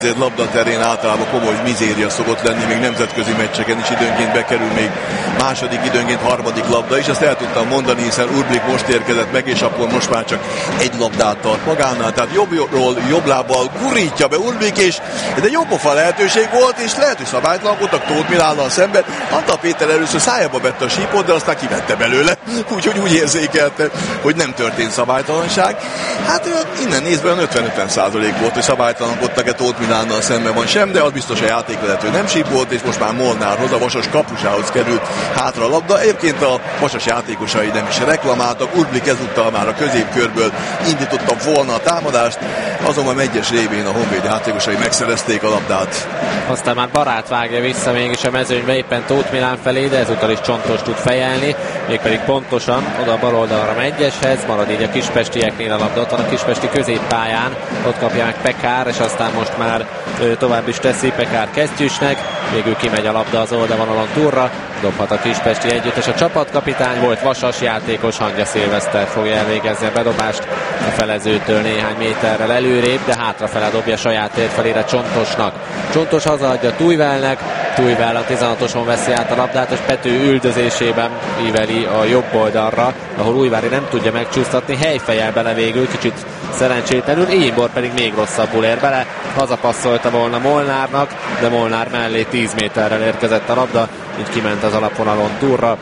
labda terén általában komoly mizéria szokott lenni, még nemzetközi meccseken is időnként bekerül, még második, időnként harmadik labda is, azt el tudtam mondani, hiszen Urblik most érkezett meg, és akkor most már csak egy labdát tart magánál, tehát jobbról jobb lábbal gurítja be Urblik, és ez egy jobbofa lehetőség volt, és lehet, hogy szabálytlankodtak Tóth Milánnal szemben. Antal Péter először szájába vette a sípot, de aztán kivette belőle, úgyhogy úgy érzékelte, hogy nem történt szabálytalanság. Hát innen nézve 50-50% volt, hogy szabálytalankodtak-e Tóth Milánnal szemben van sem, de az biztos a játékvezető nem sípolt, és most már Molnárhoz, a Vasas kapusához került hátra a labda. Egyébként a Vasas játékosai nem is reklamáltak, Urblik ezúttal már a középkörből indította volna a támadást, azonban egyes révén a Honvéd játékosai megszerezték a labdát. Aztán már Barát vágja vissza mégis a mezőnybe éppen Tóth Milán felé, de ezúttal is Csontos tud fejelni, mégpedig pontosan oda a bal oldalra Megyeshez, marad így a kispestieknél a labda, ott van a kispesti középpályán, ott kapja meg Pekár, és aztán most már tovább is teszi Pekár Kesztyűsnek, végül kimegy a labda az oldalvonalon túlra, dobhat a kispesti együttes. A csapatkapitány volt Vasas játékos, Hangya Szilveszter fogja elvégezni a bedobást a felezőtől néhány méterrel előrébb, de hátrafele dobja saját tér felére Csontosnak. Csontos hazaadja Tujvelnek, Tujvel a 16-oson veszi át a labdát, és Pető üldözésében íveli a jobb oldalra, ahol Újvári nem tudja megcsúsztatni, helyfejel bele végül, kicsit szerencsétlenül, Imbor pedig még rosszabbul ér bele, hazapasszolta volna Molnárnak, de Molnár mellé 10 méterrel érkezett a labda, így kiment az alapvonalon túlra.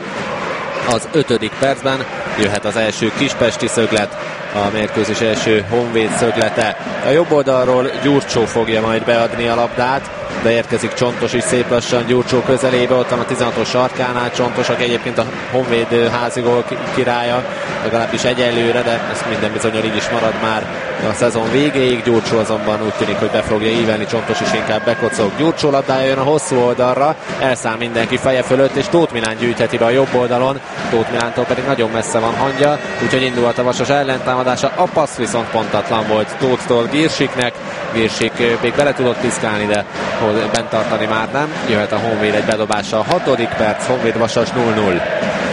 Az 5. percben jöhet az első kispesti szöglet, a mérkőzés első Honvéd szöglete. A jobb oldalról Gyurcsó fogja majd beadni a labdát, de érkezik Csontos is szép lassan Gyurcsó közelébe, ott van a 16-os sarkánál Csontos, aki egyébként a Honvéd házigól királya, legalábbis egyelőre, de ezt minden bizonnyal így is marad már a szezon végéig. Gyurcsó azonban úgy tűnik, hogy be fogja ívelni, Csontos is inkább bekocog. Gyurcsó labdája jön a hosszú oldalra, elszáll mindenki feje fölött, és Tóth Milán gyűjtheti be a jobb oldalon, Tóth Milántól pedig nagyon messze van Hangya, úgyhogy indulhat a Vasas ellentámadása. A passz viszont pontatlan volt Tóthtól Girsiknek, Girsik még bele tudott piszkálni, de bent tartani már nem. Jöhet a Honvéd egy bedobása, a 6. perc, Honvéd Vasas 0-0.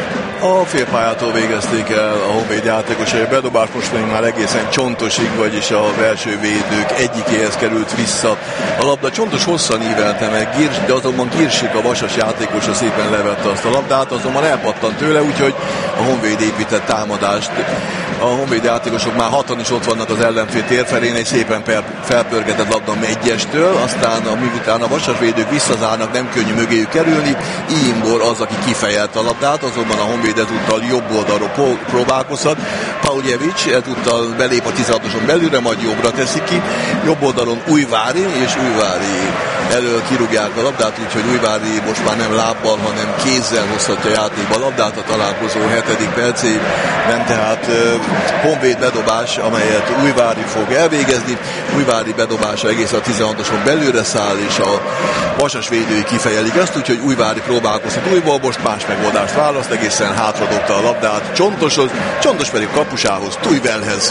A félpályától végezték el a Honvéd játékosai a bedobást, most még már egészen Csontosig, vagyis a belső védők egyikéhez került vissza a labda. Csontos hosszan ívelte meg, de azonban Girsik, a Vasas játékosa szépen levette azt a labdát, azonban elpattant tőle, úgyhogy a Honvéd épített támadást. A Honvéd játékosok már 6-an is ott vannak az ellenfél térfelén, egy szépen felpörgetett labda Megyestől, aztán miután a Vasas védők visszazárnak, nem könnyű mögéjük kerülni, Imbor az, aki kifejelte a labdát, azonban a Honvéd ezúttal jobb oldalról próbálkozhat. Pauljevics ezúttal belép a 16-oson belülre, majd jobbra teszik ki. Jobb oldalon Újvári, és Újvári elől kirúgják a labdát, úgyhogy Újvári most már nem lábbal, hanem kézzel hozhatja játékba a labdát a találkozó 7. percében, tehát Honvéd bedobás, amelyet Újvári fog elvégezni. Újvári bedobása egész a 16-oson belülre száll, és a Vasas védői kifejelik ezt, úgyhogy Újvári próbálkozhat újból, most más megoldást választ, egészen hátradobta a labdát Csontoshoz, Csontos pedig kapusához, Tujvelhez.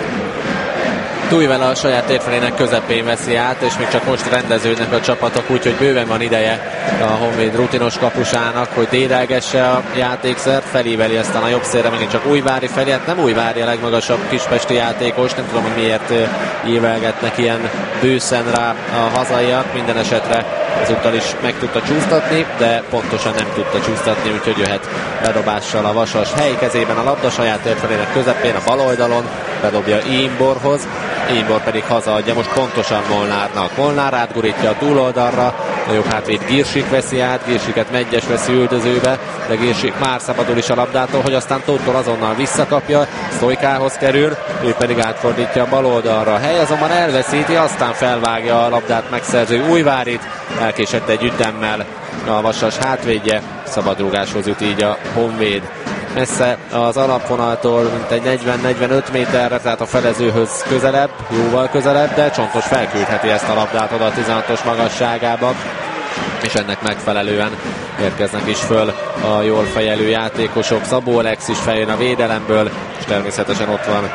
Tujvel a saját térfelének közepén veszi át, és még csak most rendeződnek a csapatok, úgyhogy bőven van ideje a Honvéd rutinos kapusának, hogy dédelgesse a játékszert, felíveli aztán a jobb szélre megint csak Újvári felé, hát nem Újvári a legmagasabb kispesti játékos, nem tudom, hogy miért ívelgetnek ilyen bőszen rá a hazaiak, minden esetre ezúttal is meg tudta csúsztatni, de pontosan nem tudta csúsztatni, úgyhogy jöhet bedobással a Vasas. Hely kezében a labda, saját térfelének közepén, a bal oldalon, bedobja Imborhoz, Imbor pedig hazaadja most pontosan Molnárnak. Molnár átgurítja a túloldalra, a jobb hátvéd Girsik veszi át, Girsiket Megyes veszi üldözőbe, de Girsik már szabadul is a labdától, hogy aztán Tóthtól azonnal visszakapja, Sztojkához kerül, ő pedig átfordítja a bal oldalra. Hely azonban elveszíti, aztán felvágja a labdát megszerző Újvárit, elkésett egy ütemmel a Vasas hátvédje, szabadrúgáshoz jut így a Honvéd. Messze az alapvonaltól mintegy 40-45 méterre, tehát a felezőhöz közelebb, jóval közelebb, de Csontos felküldheti ezt a labdát oda a 16-os magasságába, és ennek megfelelően érkeznek is föl a jól fejelő játékosok. Szabó Alex is feljön a védelemből, és természetesen ott van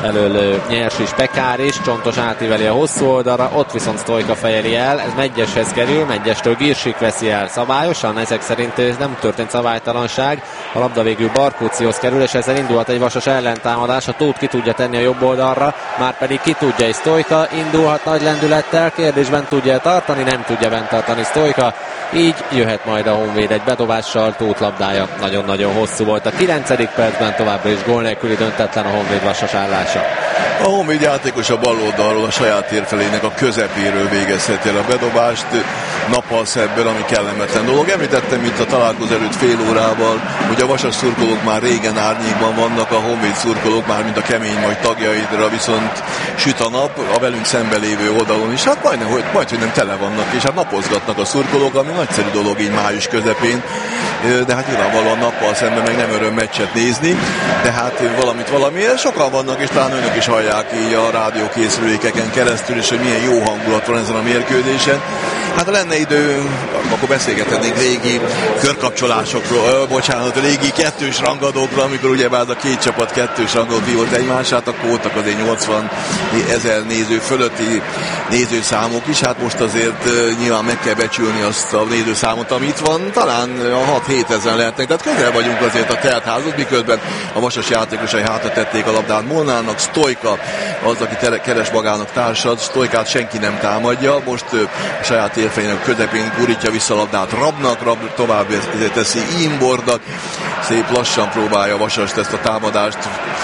elől Nyers is, Pekár is, Csontos átíveli a hosszú oldalra, ott viszont Sztojka fejeli el, ez Megyeshez kerül, Megyestől Girsik veszi el szabályosan, ezek szerint ez nem történt szabálytalanság, a labda végül Barkócihoz kerül, és ezzel indulhat egy Vasas ellentámadás, a Tóth ki tudja tenni a jobb oldalra, már pedig ki tudja, és Sztojka indulhat nagy lendülettel, kérdésben tudja tartani, nem tudja bent tartani Sztojka, így jöhet majd a Honvéd egy bedobással, Tóth labdája nagyon-nagyon hosszú volt. A 9. percben továbbra is gól nélküli döntetlen a Honvéd Vasas állása. A Honvéd játékos a bal oldalról, a saját térfelének a közepéről végezheti el a bedobást, nappal szebben, ami kellemetlen dolog. Említettem itt a találkozó előtt fél órával, hogy a Vasas szurkolók már régen árnyékban vannak, a Honvéd szurkolók már mint a kemény majd tagjaidra, viszont süt a nap a velünk szembe lévő oldalon is, hát majdnem nem tele vannak, és hát napozgatnak a szurkolók, ami nagyszerű dolog így május közepén, de hát nyilvánvalóan nappal szemben meg nem öröm meccset nézni, de hát valamiért sokan vannak, és talán önök is hallják így a rádiókészülékeken keresztül, és hogy milyen jó hangulat van ezen a mérkőzésen. Hát ha lenne idő, akkor beszélgetnénk régi körkapcsolásokról, régi kettős rangadókról, amikor ugyebár az a két csapat kettős rangadót vívott egymását, akkor voltak azért 80 000 néző fölötti nézőszámok is, hát most azért nyilván meg kell becsülni azt a nézőszámot, ami itt van, talán a 6-7 ezeren lehetnek, tehát közel vagyunk azért a teltházhoz, miközben a Vasas játékosai hátra tették a labdát Molnárnak, Sztojka az, aki keres magának társat, Sztojkát senki nem támadja, most a saját térfejének közepén gurítja vissza a labdát Rabnak, Rab tovább teszi Imbornak, szép lassan próbálja a Vasast ezt a támadást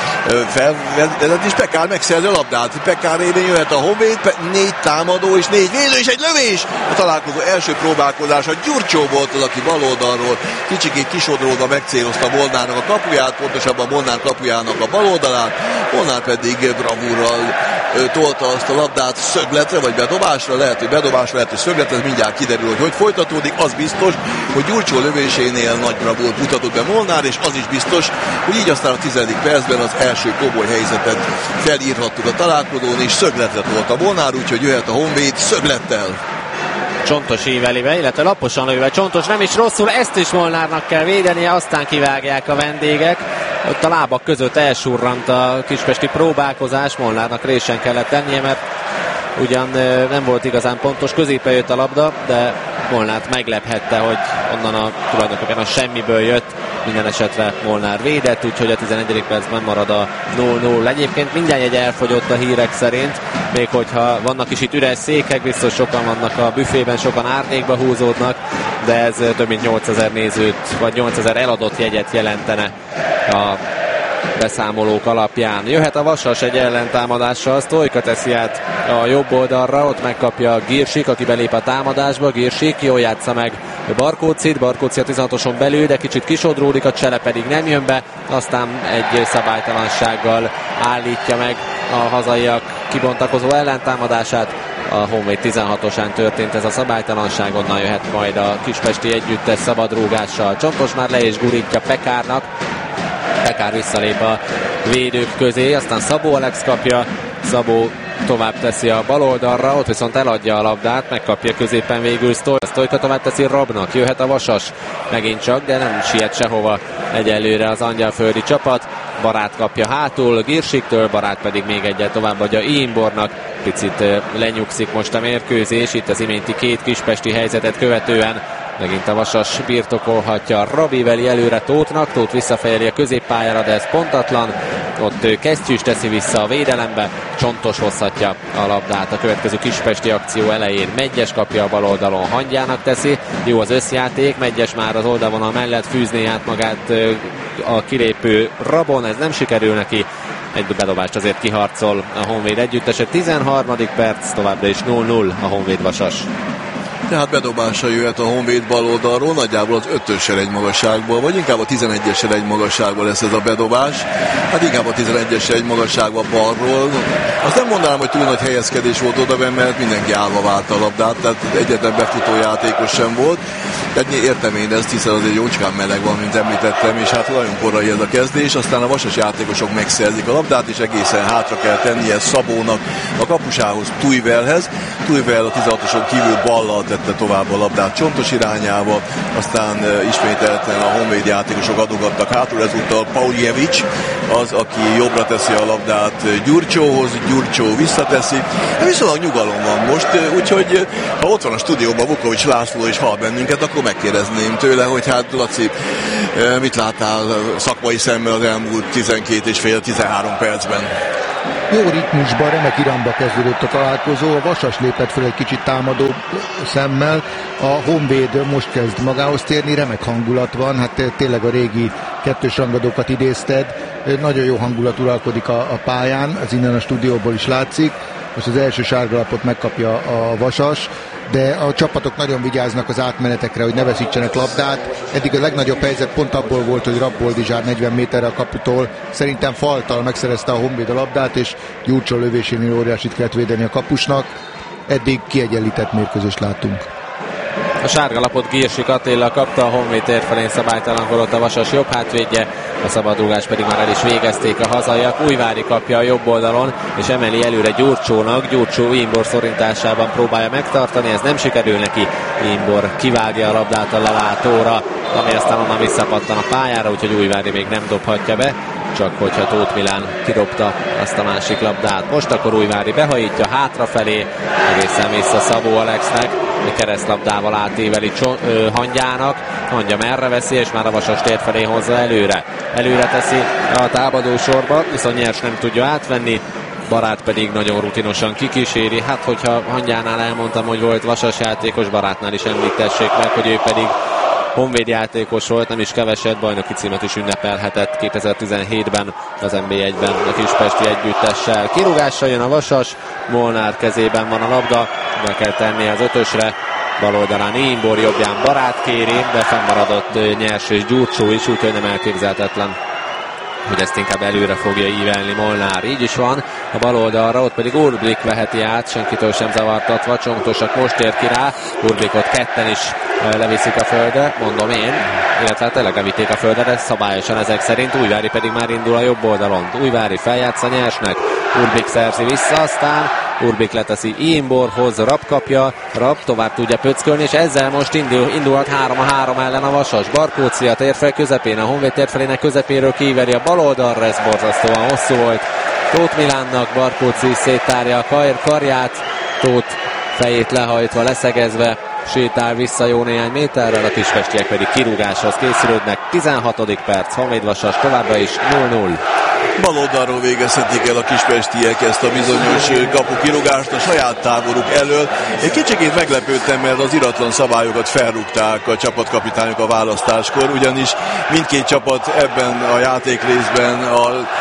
felvezetni, és Pekár megszerzi a labdát. Pekár révén jöhet a Honvéd, 4 támadó és 4 védő, és egy lövés! A találkozó első próbálkozása Gyurcsó volt az, aki bal oldalról kicsikét kisodródva megcélozta Molnárnak a kapuját, pontosabban Molnár kapujának a bal oldalán, Molnár pedig bravúrral tolta azt a labdát szögletre, vagy bedobásra, lehet, hogy bedobásra, lehet, hogy szögletre, ez mindjárt kiderül, hogy folytatódik. Az biztos, hogy Gyurcsó lövésénél nagy bravúrt mutatott be Molnár, és az is biztos, hogy így aztán a 10. percben az első komoly helyzetet felírhattuk a találkozón, és szögletre tolta Molnár, úgyhogy jöhet a Honvéd szöglettel. Csontos íveli be, illetve laposan lőve Csontos, nem is rosszul, ezt is Molnárnak kell védenie, aztán kivágják a vendégek. Ott a lábak között elsurrant a kispesti próbálkozás, Molnárnak résen kellett tennie, mert ugyan nem volt igazán pontos, középen jött a labda, de Molnárt meglephette, hogy onnan tulajdonképpen a semmiből jött, minden esetre Molnár védett, úgyhogy a 11. percben marad a 0-0. Egyébként minden jegy elfogyott a hírek szerint, még hogyha vannak is itt üres székek, biztos sokan vannak a büfében, sokan árnyékba húzódnak, de ez több mint 8000 nézőt, vagy 8000 eladott jegyet jelentene a beszámolók alapján. Jöhet a Vasas egy ellentámadással, Sztojka teszi át a jobb oldalra, ott megkapja Girsik, aki belép a támadásba, Girsik jól játsza meg Barkócit, Barkóci a 16-oson belül, de kicsit kisodródik, a Csele pedig nem jön be, aztán egy szabálytalansággal állítja meg a hazaiak kibontakozó ellentámadását. A Honvéd 16-osán történt ez a szabálytalanság, onnan jöhet majd a kispesti együttes szabadrúgással. Csontos már le és gurítja Pekárnak, Pekár visszalép a védők közé, aztán Szabó Alex kapja, Szabó tovább teszi a bal oldalra, ott viszont eladja a labdát, megkapja középen végül Sztojka tovább teszi Rabnak, jöhet a Vasas megint csak, de nem siet sehova egyelőre az angyalföldi csapat. Barát kapja hátul Girsiktől, Barát pedig még egyet továbbadja Imbornak, picit lenyugszik most a mérkőzés, itt az iménti két kispesti helyzetet követően megint a Vasas birtokolhatja, Rabi veli előre Tóthnak, Tóth visszafejeli a középpályára, de ez pontatlan, ott Kesztyűs teszi vissza a védelembe, Csontos hozhatja a labdát a következő kispesti akció elején, Megyes kapja a bal oldalon, Hangyának teszi, jó az összjáték, Megyes már az oldalvonal mellett fűzné át magát a kilépő Rabon, ez nem sikerül neki, egy bedobást azért kiharcol a Honvéd együttese. 13. perc, továbbra is 0-0 a Honvéd Vasas. Tehát bedobásra jöhet a Honvéd bal oldalról, nagyjából az 5-össel egy magasságból, vagy inkább a 11-essel egy magasságból lesz ez a bedobás. Hát inkább a 11-essel egy magasságban balról. Azt nem mondanám, hogy túl nagy helyezkedés volt odaben, mert mindenki állva várta a labdát, tehát egyetlen befutó játékos sem volt. Értem én ezt, hiszen azért jócskán meleg van, mint említettem, és hát nagyon korai ez a kezdés, aztán a Vasas játékosok megszerzik a labdát, és egészen hátra kell tennie Szabónak a kapusához, Tujvelhez. Tujvel a 16-oson kívül ballal tette tovább a labdát Csontos irányába, aztán ismételten a Honvéd játékosok adogattak hátul, ezúttal Pauljevic az, aki jobbra teszi a labdát Gyurcsóhoz, Gyurcsó visszateszi. Viszonylag nyugalom van most, úgyhogy ha ott van a stúdióban Vukovics László és hall bennünket, akkor megkérdezném tőle, hogy hát Laci, mit láttál szakmai szemmel az elmúlt 12,5-13 percben? Jó ritmusban, remek irányba kezdődött a találkozó, a Vasas lépett fel egy kicsit támadó szemmel, a Honvéd most kezd magához térni, remek hangulat van, hát tényleg a régi kettős rangadókat idézted, nagyon jó hangulat uralkodik a pályán, az innen a stúdióból is látszik, most az első sárgalapot megkapja a Vasas, de a csapatok nagyon vigyáznak az átmenetekre, hogy ne veszítsenek labdát. Eddig a legnagyobb helyzet pont abból volt, hogy Rappoldizsár 40 méterre a kaputól szerintem faltal megszerezte a Honvéd a labdát, és Gyurcsó lövésénél óriásit kellett védeni a kapusnak. Eddig kiegyenlített mérkőzést láttunk. A sárgalapot Girsik Attila kapta, a Honvéd tér felén szabálytalankodott a Vasas jobb hátvédje, a szabadrugás pedig már el is végezték a hazaiak. Újvári kapja a jobb oldalon, és emeli előre Gyurcsónak. Gyurcsó Imbor szorításában próbálja megtartani, ez nem sikerül neki. Imbor kivágja a labdát a lelátóra, ami aztán onnan visszapattan a pályára, úgyhogy Újvári még nem dobhatja be, csak hogyha Tóth Milán kidobta azt a másik labdát. Most akkor Újvári behajítja hátrafelé, egészen vissza Szabó Alexnek, keresztlabdával átéveli Hangyának, Hangya merre veszi, és már a Vasas tér felé hozza előre. Előre teszi a támadó sorba, viszont Nyers nem tudja átvenni, Barát pedig nagyon rutinosan kikíséri. Hát hogyha Hangyánál elmondtam, hogy volt Vasas játékos, Barátnál is említessék meg, hogy ő pedig Honvéd játékos volt, nem is keveset, bajnoki címet is ünnepelhetett 2017-ben az NB1-ben a kispesti együttessel. Kirúgással jön a Vasas, Molnár kezében van a labda, be kell tenni az ötösre, bal oldalán Imbor, jobbján Barát kéri, de fennmaradott Nyers és Gyurcsó is, úgyhogy nem elképzelhetetlen, hogy ezt inkább előre fogja ívelni Molnár. Így is van, a bal oldalra, ott pedig Urblik veheti át, senkitől sem zavartatva, Csontosak most ér ki rá, Urblikot ketten is leviszik a földre, mondom én, illetve tényleg levitték a földre, de szabályosan ezek szerint. Újvári pedig már indul a jobb oldalon. Újvári feljátsza Nyersnek, Urblik szerzi vissza, aztán Urblik leteszi Imborhoz, Rapp kapja, Rapp tovább tudja pöckölni, és ezzel most indulhat 3-3 ellen a Vasas. Barkóczi a térfel közepén, a Honvéd térfelének közepéről kiveri a bal oldalra, ez borzasztóan hosszú volt. Tóth Milánnak, Barkóczi széttárja a karját, Tóth fejét lehajtva, leszegezve sétál vissza jó néhány méterrel, a kispestiek pedig kirúgáshoz készülődnek. 16. perc, Honvéd Vasas továbbra is 0-0. Bal oldalról végezhetik el a kispestiek ezt a bizonyos kapukirúgást a saját táboruk elől. Egy kicsikét meglepődtem, mert az iratlan szabályokat felrúgták a csapatkapitányok a választáskor, ugyanis mindkét csapat ebben a játékrészben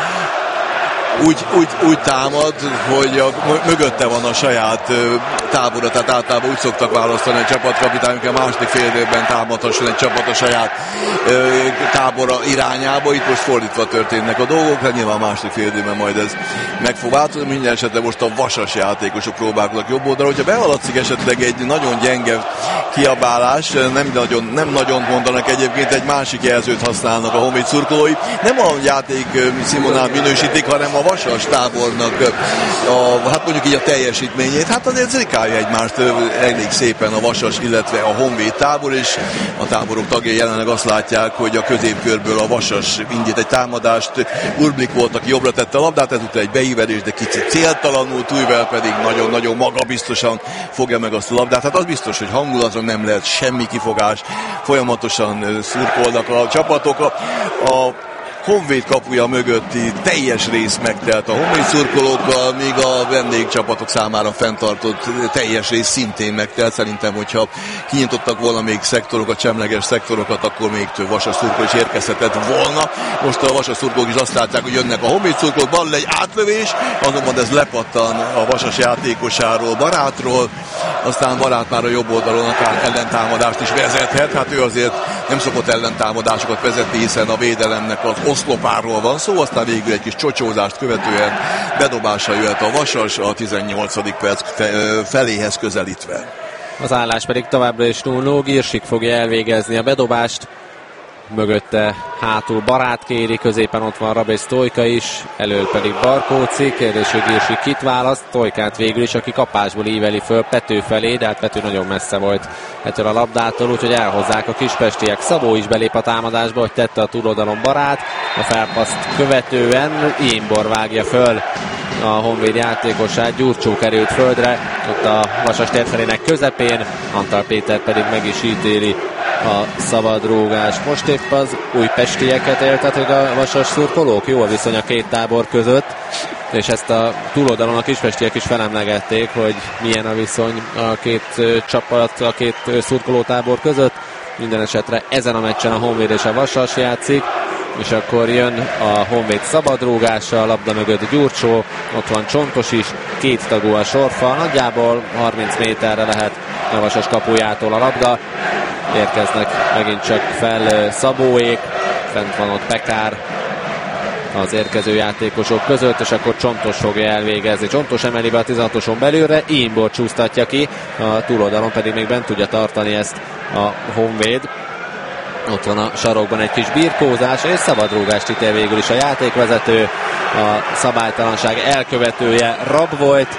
úgy támad, hogy mögötte van a saját tábora, tehát általában úgy szoktak választani a csapatkapitányok, a második fél időben támadhasson egy csapat a saját tábora irányába. Itt most fordítva történnek a dolgok, hát nyilván a második fél időben majd ez meg fog változni. Minden esetben most a Vasas játékosok próbálkoznak jobb oldalra. Hogyha behaladszik esetleg egy nagyon gyenge kiabálás, nem nagyon mondanak egyébként, egy másik jelzőt használnak a Honvéd szurkolói. Nem a játék színvonalát minősítik, hanem a Vasas tábornak hát mondjuk így a teljesítményét. Hát azért zrikálja egymást elég szépen a Vasas, illetve a Honvéd tábor, és a táborok tagjai jelenleg azt látják, hogy a középkörből a Vasas indít egy támadást. Urblik volt, aki jobbra tette a labdát, ezután egy beívelés, de kicsit céltalanul, Tujvel pedig nagyon-nagyon magabiztosan fogja meg azt a labdát. Hát az biztos, hogy hangulatra nem lehet semmi kifogás, folyamatosan szurkolnak a csapatok. A Honvéd kapuja mögötti teljes rész megtelt a Honvéd szurkolókkal, míg a vendégcsapatok számára fenntartott teljes rész szintén megtelt. Szerintem, hogyha kinyitottak volna még szektorokat, semleges szektorokat, akkor még több Vasas szurkoló is érkezhetett volna. Most a Vasas szurkolók is azt látják, hogy jönnek a Honvéd szurkolók, van egy átlövés, azonban ez lepattan a Vasas játékosáról, Barátról, aztán Barát már a jobb oldalon akár ellentámadást is vezethet. Hát ő azért nem szokott ellentámadásokat vezetni, hiszen a védelemnek az oszlopáról van szó, aztán végül egy kis csocsózást követően bedobásra jöhet a Vasas a 18. perc feléhez közelítve. Az állás pedig továbbra is 0-0, Girsik fogja elvégezni a bedobást. Mögötte hátul Barát kéri, középen ott van Rab és Sztojka is, elől pedig Barkóci. Kérdés, hogy Girsik kit választ, Sztojkát végül is, aki kapásból íveli föl Pető felé, de hát Pető nagyon messze volt ettől a labdától, úgyhogy elhozzák a kispestiek. Szabó is belép a támadásba, hogy tette a túloldalon Barát, a felpaszt követően Imbor vágja föl a Honvéd játékosát, Gyurcsó került földre, ott a Vasas térfelének közepén, Antal Péter pedig meg is ítéli a szabadrúgást. Most épp az újpestieket éltetik a Vasas szurkolók, jó a viszony a két tábor között, és ezt a túloldalon a kispestiek is felemlegették, hogy milyen a viszony a két csapat, a két szurkolótábor között. Minden esetre ezen a meccsen a Honvéd és a Vasas játszik, és akkor jön a Honvéd szabadrúgása, a labda mögött Gyurcsó, ott van Csontos is, két tagú a sorfal, nagyjából 30 méterre lehet a Vasas kapujától a labda. Érkeznek megint csak fel Szabóék, fent van ott Pekár az érkező játékosok között, és akkor Csontos fogja elvégezni. Csontos emeli be a 16-oson belülre, Imbor csúsztatja ki, a túloldalon pedig még bent tudja tartani ezt a Honvéd. Ott van a sarokban egy kis birkózás, és szabadrúgást ítél végül is a játékvezető. A szabálytalanság elkövetője Rab volt.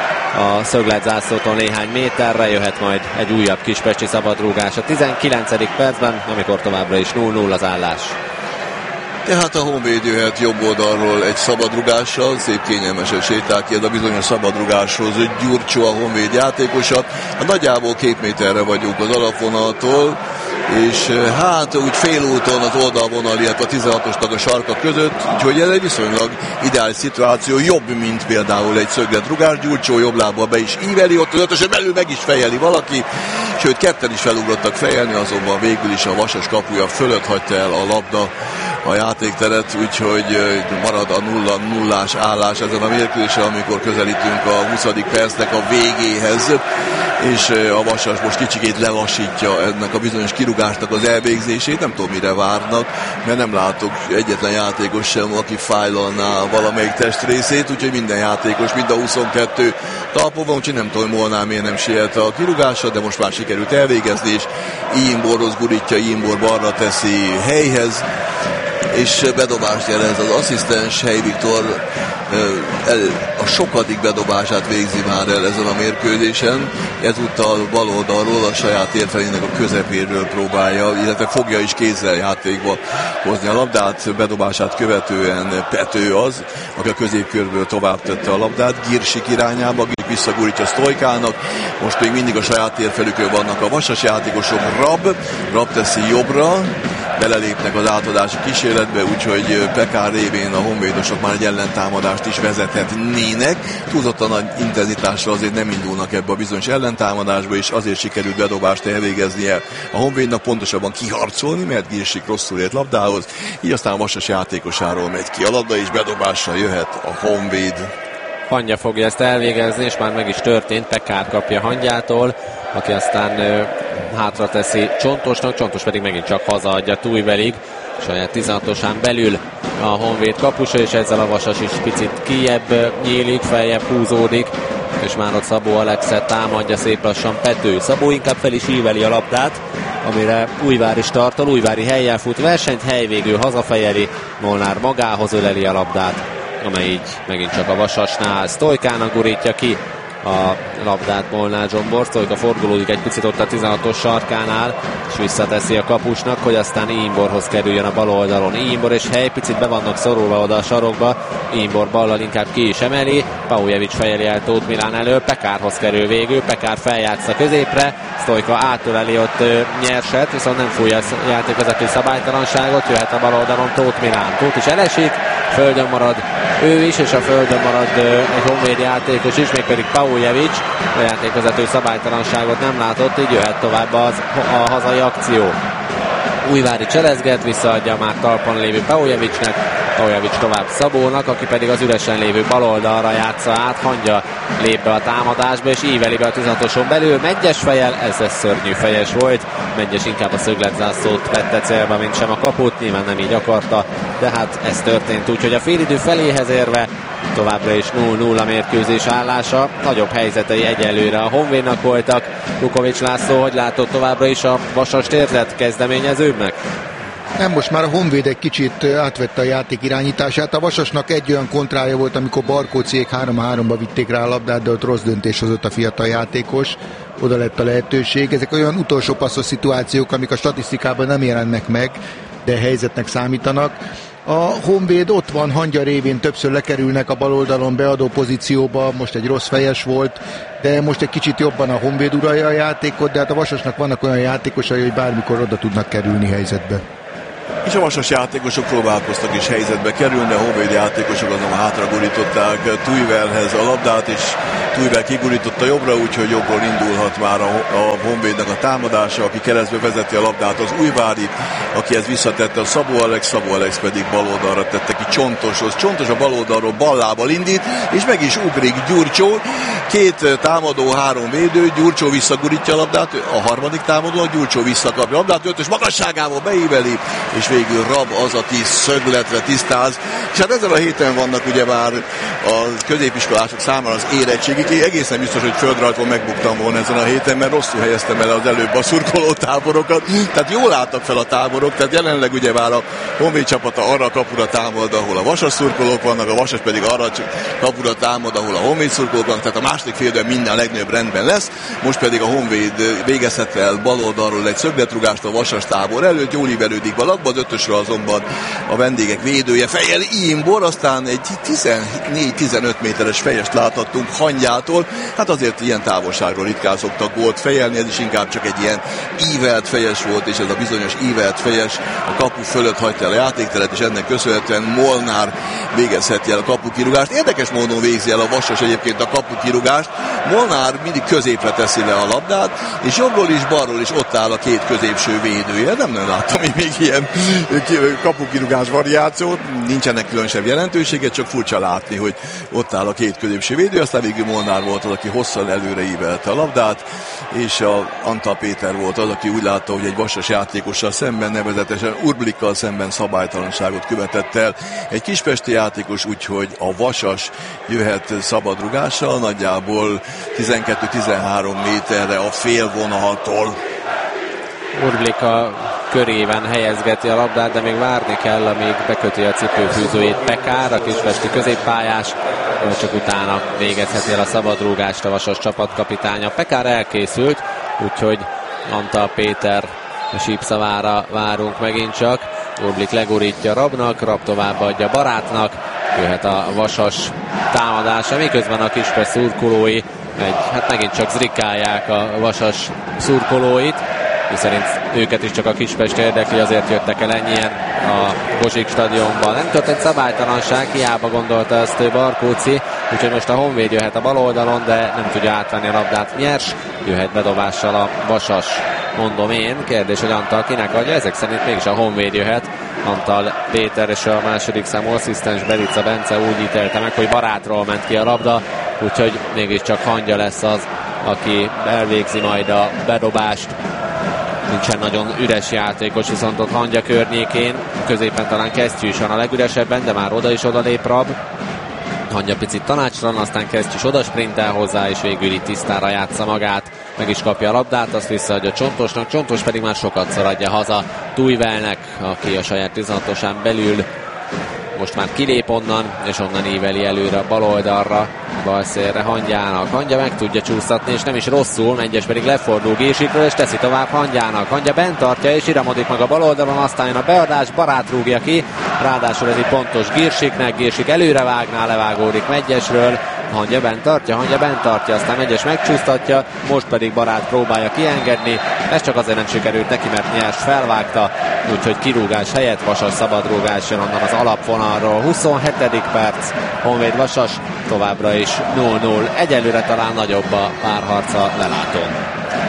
A szögletzászlótól néhány méterre jöhet majd egy újabb kispesti szabadrúgás a 19. percben, amikor továbbra is 0-0 az állás. Tehát a Honvéd jöhet jobb oldalról egy szabadrugással, szép kényelmesen sétál ki, ez a bizonyos szabadrugáshoz Gyurcsó a Honvéd játékosa. Nagyjából 2 méterre vagyunk az alapvonaltól, és hát úgy félúton az oldalvonal, illetve a 16-osnak a sarka között, úgyhogy ez egy viszonylag ideális szituáció, jobb, mint például egy szögletrugás. Gyurcsó jobb lábbal be is íveli, ott az ötösen belül meg is fejeli valaki, sőt ketten is felugrottak fejelni, azonban végül is a Vasas kapuja fölött hagyta el a labda a játékteret, úgyhogy marad a 0-0-ás állás ezen a mérkőzésen, amikor közelítünk a 20. percnek a végéhez, és a Vasas most kicsikét lelassítja ennek a bizonyos kirúgásnak az elvégzését, nem tudom mire várnak, mert nem látok egyetlen játékos sem, aki fájlalná valamelyik testrészét, úgyhogy minden játékos, mind a 22 talpon van, úgyhogy nem tudom, Molnár miért nem siet a kirúgásra, de most már sikerült elvégezni, és Imborhoz gurítja, Imbor balra teszi helyhez, és bedobást jelez az asszisztens. Hely Viktor a sokadik bedobását végzi már el ezen a mérkőzésen. Ezúttal bal oldalról a saját térfelének a közepéről próbálja, illetve fogja is kézzel játékba hozni a labdát. Bedobását követően Pető az, aki a középkörből tovább tette a labdát Girsik irányába, akik visszagurítja Sztojkának. Most még mindig a saját térfelükön vannak a Vasas játékosok. Rab teszi jobbra, belelépnek az átadási kísérletbe, úgyhogy Pekár révén a honvédosok már egy ellentámadást is vezethetnének. Túlzottan nagy intenzitással azért nem indulnak ebbe a bizonyos ellentámadásba, és azért sikerült bedobást elvégeznie a Honvédnak, pontosabban kiharcolni, mert Girsik rosszul ért labdához, így aztán a Vasas játékosáról megy ki a labda, és bedobásra jöhet a Honvéd. Hangya fogja ezt elvégezni, és már meg is történt, Pekár kapja Hangyától, aki aztán hátra teszi Csontosnak, Csontos pedig megint csak hazaadja Tújvelig, saját 16-osán belül a Honvéd kapusa, és ezzel a Vasas is picit kijebb nyílik, feljebb húzódik, és már ott Szabó Alexet támadja szép lassan Pető. Szabó inkább fel is íveli a labdát, amire Újvár is tartol, Újvári hellyel fut versenyt, helyvégül hazafejeli, Molnár magához öleli a labdát, amely így megint csak a Vasasnál Sztojkának gurítja ki a labdát Molnár Zsombor. Sztojka fordulódik egy picit ott a 16-os sarkánál, és visszateszi a kapusnak, hogy aztán Imborhoz kerüljön a bal oldalon. Imbor és Hely picit be vannak szorulva oda a sarokba, Imbor ballal inkább ki is emeli, Paujevic fejeli el Tóth Milán elől, Pekárhoz kerül végül, Pekár feljátsza középre, Sztojka átöleli ott Nyerset, viszont nem fújja a játékvezető szabálytalanságot, jöhet a bal oldalon Tóth Milán. Tóth is elesik, földön marad ő is, és a földön marad egy Honvéd játékos is, mégpedig Paujevic. A játékvezető szabálytalanságot nem látott, így jöhet tovább a hazai akció. Újvári cselezget, visszaadja már talpon lévő Paujevicnek, Paujevic tovább Szabónak, aki pedig az üresen lévő baloldalra játsza át, Hangya lép be a támadásba, és íveli be a 16-oson belül, Megyes fejjel, ez szörnyű fejes volt, Megyes inkább a szögletzászlót vette célba, mint sem a kaput, nyilván nem így akarta, de hát ez történt, úgyhogy a félidő feléhez érve továbbra is 0-0 a mérkőzés állása. Nagyobb helyzetei egyelőre a Honvédnak voltak. Lukovics László, hogy látott továbbra is a Vasast érzett kezdeményezőbbnek? Nem, most már a Honvéd egy kicsit átvette a játék irányítását. A Vasasnak egy olyan kontrája volt, amikor Barkóciék 3-3-ba vitték rá a labdát, de ott rossz döntés hozott a fiatal játékos. Oda lett a lehetőség. Ezek olyan utolsó passzos szituációk, amik a statisztikában nem jelennek meg, de helyzetnek számítanak. A Honvéd ott van, hangya révén többször lekerülnek a bal oldalon beadó pozícióba, most egy rossz fejes volt, de most egy kicsit jobban a Honvéd uralja a játékot, de hát a Vasasnak vannak olyan játékosai, hogy bármikor oda tudnak kerülni helyzetbe. És a Vasas játékosok próbálkoztak is helyzetbe kerülni, a Honvéd játékosok azonban hátragurították Tujvelhez a labdát, és Tujvel kigurította jobbra, úgyhogy jobbról indulhat már a Honvédnak a támadása, aki keresztbe vezeti a labdát az Újvári, akihez visszatette a Szabó Alex pedig baloldalra tette ki Csontoshoz. Csontos a baloldalról ballábbal indít, és meg is ugrik Gyurcsó. 2 támadó, 3 védő, Gyurcsó visszagurítja a labdát, a harmadik támadó, a Gyurcsó visszakapja a labdát, 5-ös magasságával beíveli, és végül Rab az, aki szögletre tisztáz. És hát ezen a héten vannak ugyebár a középiskolások számára az érettségik. Én egészen biztos, hogy földrajzon megbuktam volna ezen a héten, mert rosszul helyeztem el az előbb a szurkoló táborokat. Tehát jól álltak fel a táborok, tehát jelenleg ugyebár a Honvéd csapata arra a kapura támad, ahol a Vasas szurkolók vannak, a Vasas pedig arra a kapura támad, ahol a Honvéd szurkolók vannak, tehát a második félidőben minden legnagyobb rendben lesz. Most pedig a Honvéd végezhet el baloldalról egy szögletrugást a Vasas tábor előtt, jól ívelődik valakba, az 5-ösre azonban a vendégek védője fejjel Imbor, aztán egy 14-15 méteres fejest láthattunk Hangyától. Hát azért ilyen távolságról ritkán szoktak gólt fejelni, ez is inkább csak egy ilyen ívelt fejes volt, és ez a bizonyos ívelt fejes a kapu fölött hagyta el a játékteret, és ennek köszönhetően Molnár végezheti el a kapukirúgást. Érdekes módon végzi el a Vasas egyébként a kapukirúgást. Molnár mindig középre teszi le a labdát, és jobbról is, balról is ott áll a 2 középső védője. Nem nagyon láttam még ilyen kapukirúgás variációt, nincsenek különösebb jelentősége, csak furcsa látni, hogy ott áll a 2 középső védő, aztán végül Molnár volt az, aki hosszan előre ívelte a labdát, és a Antal Péter volt az, aki úgy látta, hogy egy Vasas játékossal szemben, nevezetesen Urblikkal szemben szabálytalanságot követett el egy kispesti játékos, úgyhogy a Vasas jöhet szabadrugással, nagyjából 12-13 méterre a félvonaltól. Urblik a körében helyezgeti a labdát, de még várni kell, amíg beköti a cipőfűzőjét Pekár, a kispesti középpályás, csak utána végezheti el a szabadrúgást a Vasas csapatkapitánya. Pekár elkészült, úgyhogy Antal Péter sípszavára várunk megint csak. Urblik legurítja Rabnak, Rab továbbadja Barátnak, jöhet a Vasas támadása, miközben a Kispest szurkolói hát megint csak zrikálják a Vasas szurkolóit, szerint őket is csak a Kispest érdekli, azért jöttek el ennyien a Bozsik stadionban. Nem történt szabálytalanság, hiába gondolta ezt Barkóci, úgyhogy most a Honvéd jöhet a bal oldalon, de nem tudja átvenni a labdát Nyers, jöhet bedobással a Vasas, mondom én. Kérdés, hogy Antal kinek adja, ezek szerint mégis a Honvéd jöhet. Antal Péter és a második számú asszisztens Belica Bence úgy ítélte meg, hogy Barátról ment ki a labda, úgyhogy mégiscsak Hangya lesz az, aki elvégzi majd a bedobást. Nincsen nagyon üres játékos, viszont ott Hangya környékén, középen talán Kesztyű is van a legüresebben, de már oda is odalép Rab. Hangya picit tanácstalan, aztán Kesztyű is oda sprintel hozzá, és végül itt tisztára játsza magát, meg is kapja a labdát, azt visszaadja Csontosnak, Csontos pedig már sokat adja haza Tujvelnek, aki a saját 16-osán belül most már kilép onnan, és onnan íveli előre a bal oldalra, balszélre Hangyának. Hangya meg tudja csúsztatni, és nem is rosszul, Mengyes pedig lefordul Gírsikről, és teszi tovább Hangyának. Hangya bent tartja, és iramodik meg a bal oldalon, aztán jön a beadás, Barát rúgja ki, ráadásul ez egy pontos Gírsiknek, Gírsik előre vágná, levágódik Mengyesről, Hangya bent tartja, aztán Mengyes megcsúsztatja, most pedig Barát próbálja kiengedni, ez csak azért nem sikerült neki, mert Nyers felvágta, úgyhogy kirúgás helyett Vasas szabadrúgás jön onnan az alapvonalról. 27. perc, Honvéd Vasas továbbra is 0-0, egyelőre talán nagyobb a párharca lelátón.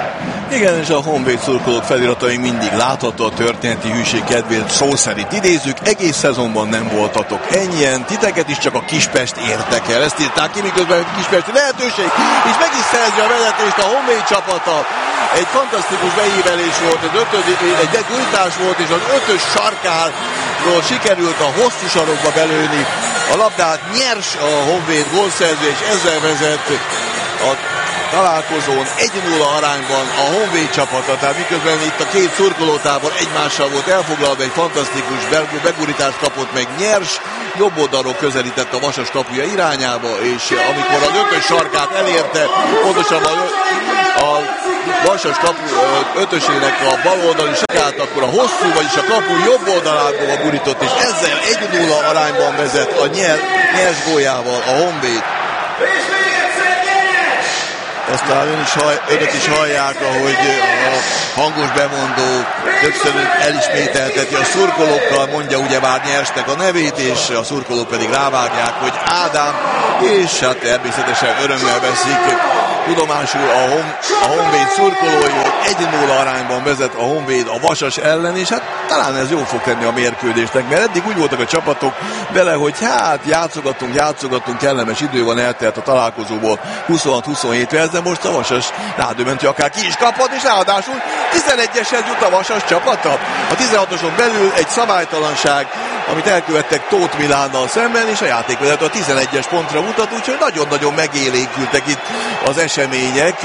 Igen, és a Honvéd szurkolók feliratai mindig látható, a történeti hűség kedvéért szó szerint idézzük, egész szezonban nem voltatok ennyien, titeket is csak a Kispest érdekel, ezt írták ki, miközben a Kispesti lehetőség, és meg is szerzi a vezetést a Honvéd csapata. Egy fantasztikus beívelés volt, egy gyújtás volt, és az 5-ös sarkáról sikerült a hosszú sarokba belőni a labdát, nyers a Honvéd gólszerző, és ezzel vezet a találkozón 1-0 arányban a Honvéd csapata, tehát miközben itt a két szurkolótábor egymással volt elfoglalva, egy fantasztikus begurítást kapott meg nyers, jobb oldalról közelített a Vasas kapuja irányába, és amikor az ötös sarkát elérte, pontosan a Vasas kapu ötösének a bal oldali sarkát, akkor a hosszú, vagyis a kapu jobb oldalából gurított, és ezzel 1-0 arányban vezet a nyers góljával a Honvéd. Ezt talán önök is hallják, ahogy a hangos bemondó többször elismételteti a szurkolókkal, mondja ugyebár nyersnek a nevét, és a szurkolók pedig rávágják, hogy Ádám, és hát természetesen örömmel veszik tudomásul a Honvéd szurkolói, hogy 1-0 arányban vezet a Honvéd a Vasas ellen, és hát talán ez jól fog tenni a mérkőzésnek, mert eddig úgy voltak a csapatok vele, hogy hát játszogatunk, kellemes idő van, eltelt a találkozóból 26-27 perc, de most a Vasas rádöbbent, akár ki is kaphat, és ráadásul 11-eshez jut a Vasas csapata. A 16-oson belül egy szabálytalanság, amit elkövettek Tóth Milánnal szemben, és a játékvezető a 11-es pontra mutat, úgyhogy nagyon-nagyon megélénkültek itt az események.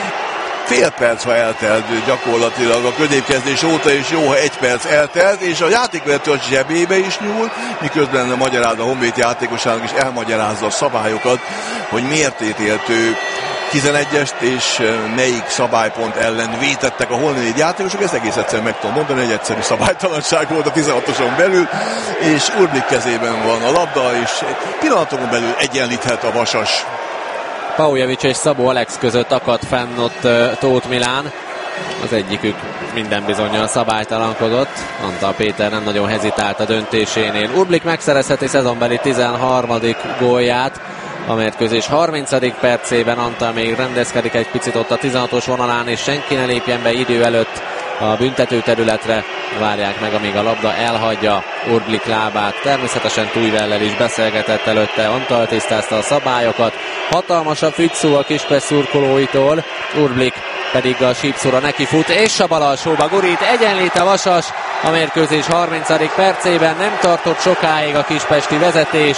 Fél perc, ha eltelt gyakorlatilag a középkezdés óta, és jó, ha 1 perc eltelt, és a játékvezető a zsebébe is nyúl, miközben magyaráz a Honvéd játékosának is elmagyarázza a szabályokat, hogy miért ítélt ő 11-est, és melyik szabálypont ellen vétettek a honvéd játékosok. Ezt egész egyszerűen meg tudom mondani, egy egyszerű szabálytalanság volt a 16-oson belül, és Urblik kezében van a labda, és pillanatokon belül egyenlíthet a Vasas. Paujevic és Szabó Alex között akadt fenn ott Tóth Milán. Az egyikük minden bizonnyal szabálytalankodott. Antal Péter nem nagyon hezitált a döntésénél. Urblik megszerezheti szezonbeli 13. gólját. A mérkőzés 30. percében Antal még rendezkedik egy picit ott a 16-os vonalán, és senki ne lépjen be idő előtt a büntetőterületre. Várják meg, amíg a labda elhagyja Urblik lábát. Természetesen Tújvellel is beszélgetett előtte, Antal tisztázta a szabályokat. Hatalmas a fügyszó a Kispest szurkolóitól, Urblik pedig a sípszóra neki fut, és a bal alsóba gurít, egyenlít a Vasas. A mérkőzés 30. percében nem tartott sokáig a kispesti vezetés,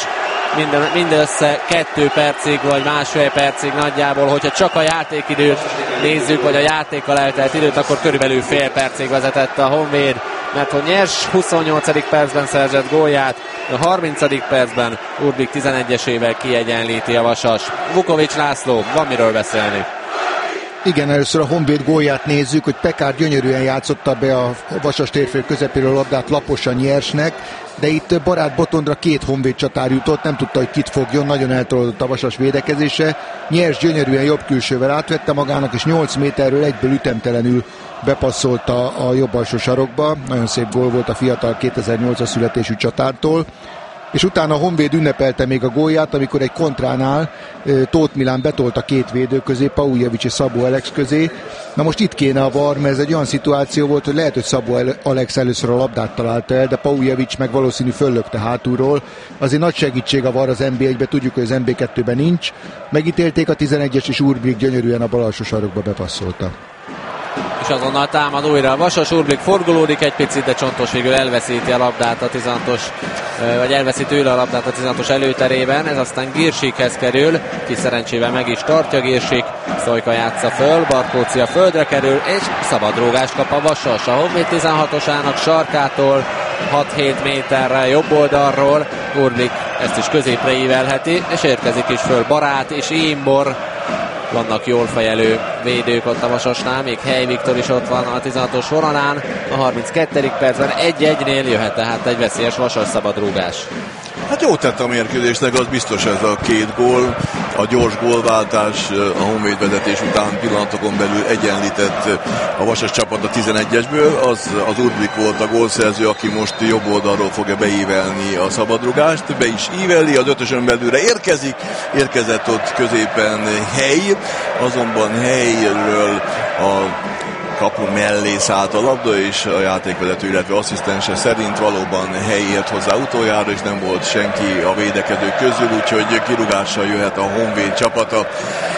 mindössze 2 percig, vagy másfél percig nagyjából, hogyha csak a játékidőt nézzük, vagy a játékkal eltelt időt, akkor körülbelül fél percig vezetett a Honvéd, mert hogy nyers 28. percben szerzett gólját, a 30. percben Urblik 11-esével kiegyenlíti a Vasas. Vukovics László, van miről beszélni. Igen, először a Honvéd gólját nézzük, hogy Pekár gyönyörűen játszotta be a Vasas térfél közepéről labdát laposan Nyersnek, de itt Barát Botondra 2 Honvéd csatár jutott, nem tudta, hogy kit fogjon, nagyon eltolódott a Vasas védekezése. Nyers gyönyörűen jobb külsővel átvette magának, és 8 méterről egyből ütemtelenül bepasszolta a jobb alsó sarokba. Nagyon szép gól volt a fiatal 2008-as születésű csatártól. És utána a Honvéd ünnepelte még a gólját, amikor egy kontránál Tóth Milán betolt a 2 védő közé, Paujevic és Szabó Alex közé. Na most itt kéne a VAR, mert ez egy olyan szituáció volt, hogy lehet, hogy Szabó Alex először a labdát találta el, de Paujevic meg valószínű föllökte hátulról. Azért nagy segítség a VAR az NB1-ben, tudjuk, hogy az NB2-ben nincs. Megítélték a 11-es, és Urblik gyönyörűen a bal alsó sarokba bepasszolta. És azonnal támad újra a Vasas, Urblik forgolódik egy picit, de Csontos végül elveszíti a labdát a 16-os, vagy elveszít tőle a labdát a 16-os előterében, ez aztán Girsikhez kerül, ki szerencsével meg is tartja Girsik, Szojka játsza föl, Barkóci a földre kerül, és szabadrúgást kap a Vasas. A Honvéd 16-osának sarkától 6-7 méterre jobb oldalról, Urblik ezt is középre ívelheti, és érkezik is föl Barát és Imbor. Vannak jól fejelő védők ott a Vasasnál, még Hely Viktor is ott van a 16-os vonalán. A 32. percben 1-1-nél jöhet tehát egy veszélyes Vasas szabadrúgás. Hát jó tett a mérkőzésnek, az biztos ez a 2 gól, a gyors gólváltás a Honvéd vezetés után pillanatokon belül egyenlített a Vasas csapat a 11-esből, az Urblik volt a gólszerző, aki most jobb oldalról fogja beívelni a szabadrugást, be is íveli, az 5-ösön belülre érkezett ott középen Hely, azonban Helyről a kapu mellé szállt a labda, és a játékvezető, illetve asszisztense szerint valóban Hely ért hozzá utoljára, és nem volt senki a védekezők közül, úgyhogy kirúgással jöhet a Honvéd csapata.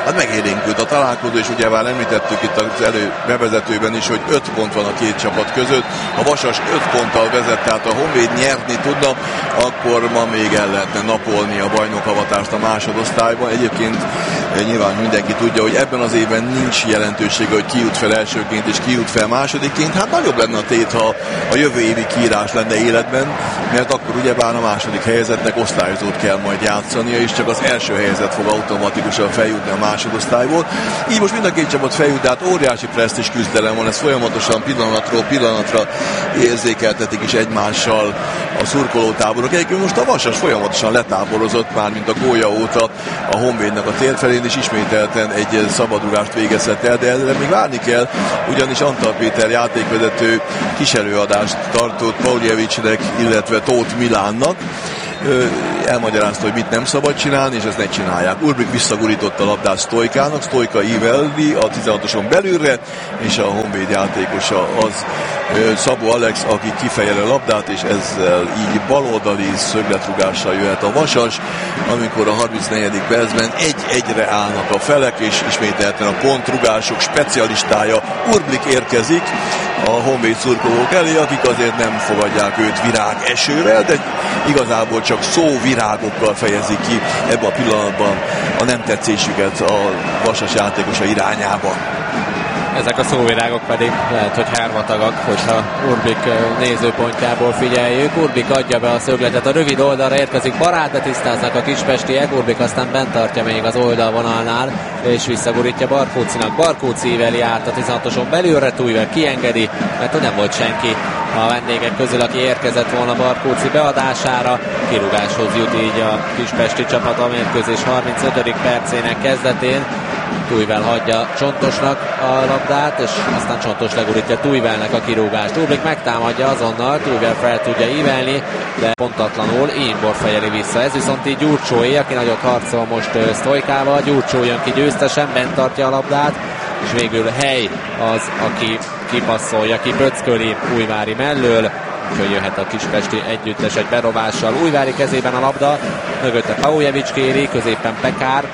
hát megélénkült a találkozó, és ugye már említettük itt az bevezetőben is, hogy 5 pont van a két csapat között. A Vasas 5 ponttal vezet, tehát a Honvéd nyerni tudna, akkor ma még el lehetne napolni a bajnokhavatást a másodosztályban. Egyébként nyilván mindenki tudja, hogy ebben az évben nincs jelentősége, hogy ki jut fel elsőként és ki jut fel másodikként. Hát nagyobb lenne a tét, ha a jövő évi kiírás lenne életben, mert akkor ugyebár a második helyezettnek osztályozót kell majd játszania, és csak az első helyezett fog automatikusan feljutni a másodosztályból. Így most mind a két csapat feljut, de hát óriási presztízs küzdelem van, ez folyamatosan pillanatról pillanatra érzékeltetik is egymással a szurkolótáborok. Egyébként most a Vasas folyamatosan letáborozott már, mint a gólya óta a Honvédnak a tér felén, és ismételten egy szabadrugást végezhet el, de erre még várni kell, ugyanis Antal Péter játékvezető kis előadást tartott Pauljevicsnek, illetve Tóth Milánnak. Elmagyarázta, hogy mit nem szabad csinálni, és ezt ne csinálják. Urbik visszagurította a labdát Sztojkának, Sztojka ívelli a 16-oson belülre, és a Honvéd játékosa az Szabó Alex, aki kifejeli a labdát, és ezzel így baloldali szögletrúgással jöhet a Vasas, amikor a 34. percben 1-1-re állnak a felek, és ismételten a pontrugások specialistája Urbik érkezik a Honvéd szurkolók elé, akik azért nem fogadják őt virág esővel, de igazából csak szóvirágokkal fejezik ki ebben a pillanatban a nem tetszésüket a Vasas játékosa irányába. Ezek a szóvirágok pedig lehet, hogy hervatagak, hogyha Urbik nézőpontjából figyeljük. Urbik adja be a szögletet, a rövid oldalra érkezik Barát, de tisztáznak a kispestiek. Urbik aztán bent tartja még az oldalvonalnál, és visszagurítja Barkócinak. Barkóci íveli át a 16-oson belülre, Tújvel kiengedi, mert nem volt senki a vendégek közül, aki érkezett volna Barkóci beadására. Kirúgáshoz jut így a kispesti csapat a mérkőzés 35. percének kezdetén. Tújvel hagyja Csontosnak a labdát, és aztán Csontos legurítja Tújvelnek a kirúgást. Urbik megtámadja azonnal, Tújvel fel tudja ívelni, de pontatlanul Imbor fejeli vissza. Ez viszont így Gyurcsóé, aki nagyot harcol most Sztojkával. Gyurcsó jön ki győztesen, bent tartja a labdát, és végül Hely az, aki kipasszolja, kipöcköli Újvári mellől. Úgyhogy jöhet a kispesti együttes egy berobással. Újvári kezében a labda, mögötte Pauljevics kéri, középen Pekár.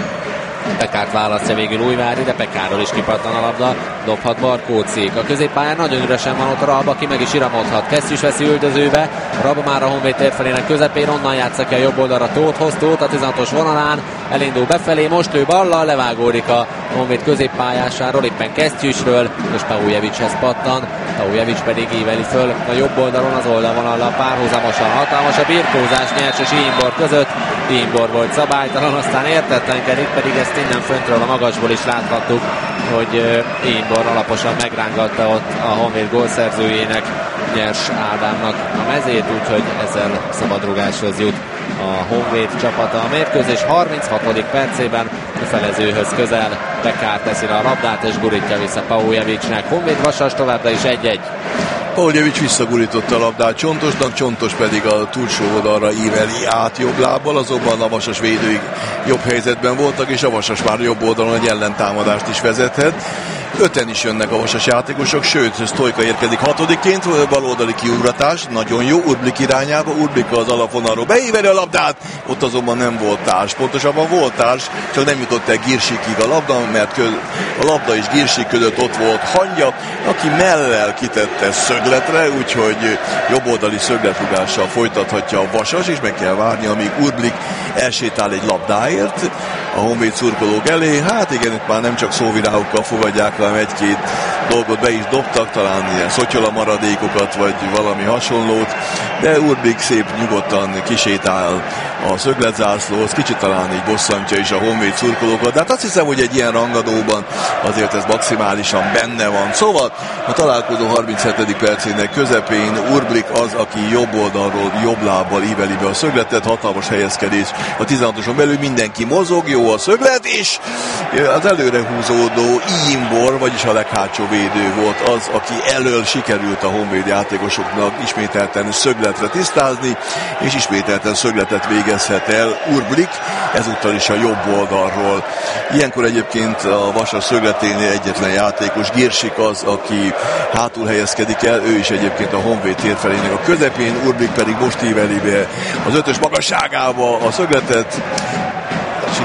Pekárt választja végül Újvári, de Pekárról is kipattan a labda, dobhat Barkócik. A középpályán nagyon üresen van ott Rab, aki meg is iramodhat. Kesztyűs veszi üldözőbe, Rab már a Honvéd térfelének közepén, onnan játsza ki a jobb oldalra Tóthhoz, Tóth a 16-os vonalán, elindul befelé, most ő ballal, levágódik a Honvéd középpályásáról, éppen Kesztyűsről, és Pauljevicshez pattan, Pauljevics pedig íveli föl a jobb oldalon, az oldalvonallal párhuzamosan. Hatalmas a birkózás Nyers és Imbor között, Imbor volt szabálytalan, aztán értetlenkedik, pedig ezt innen föntről a magasból is láthattuk, hogy Imbor alaposan megrángatta ott a Honvéd gólszerzőjének, Nyers Ádámnak a mezét, úgyhogy ezzel szabadrugáshoz jut a Honvéd csapata. A mérkőzés 36. percében a felezőhöz közel Pekár teszi le a labdát, és gurítja vissza Pauljevicsnek. Honvéd Vasas továbbra is 1-1. Pauljevics visszagurította a labdát Csontosnak, Csontos pedig a túlsó oldalra íveli át jobb lábbal, azonban a Vasas védői jobb helyzetben voltak, és a Vasas már jobb oldalon egy ellentámadást is vezethet. 5-en is jönnek a Vasas játékosok, sőt, Sztojka érkezik 6-ként, baloldali kiugratás, nagyon jó, Urbik irányába, Urbik az alapvonalról beíveli a labdát, ott azonban nem volt társ, pontosabban volt társ, csak nem jutott el Girsikig a labda, mert a labda és Girsik között ott volt Hangya, aki mellel kitette szögletre, úgyhogy jobboldali szögletrugással folytathatja a Vasas, és meg kell várni, amíg Urbik elsétál egy labdáért a Honvéd szurkolók elé. Hát igen, itt már nem csak szóvirágokkal fogadják, hanem egy-két dolgot be is dobtak, talán ilyen szotyola maradékokat, vagy valami hasonlót, de Urbik szép nyugodtan kisétál a szögletzászlóhoz, kicsit talán így bosszantja is a Honvéd szurkolókat, de hát azt hiszem, hogy egy ilyen rangadóban azért ez maximálisan benne van. Szóval a találkozó 37. percének közepén Urbik az, aki jobb oldalról, jobb lábbal íveli be a szögletet, hatalmas helyezkedés a 16-oson belül, mindenki mozog, jó a szöglet, és az előre húzódó Imbor, vagyis a leghátsó védő volt az, aki elől sikerült a Honvéd játékosoknak ismételten szögletre tisztázni, és ismételten szögletet végezhet el Urbik, ezúttal is a jobb oldalról. Ilyenkor egyébként a Vasas szögleténél egyetlen játékos, Girsik az, aki hátul helyezkedik el, ő is egyébként a Honvéd térfelének a közepén, Urbik pedig most íveli be az 5-ös magasságába a szögletet,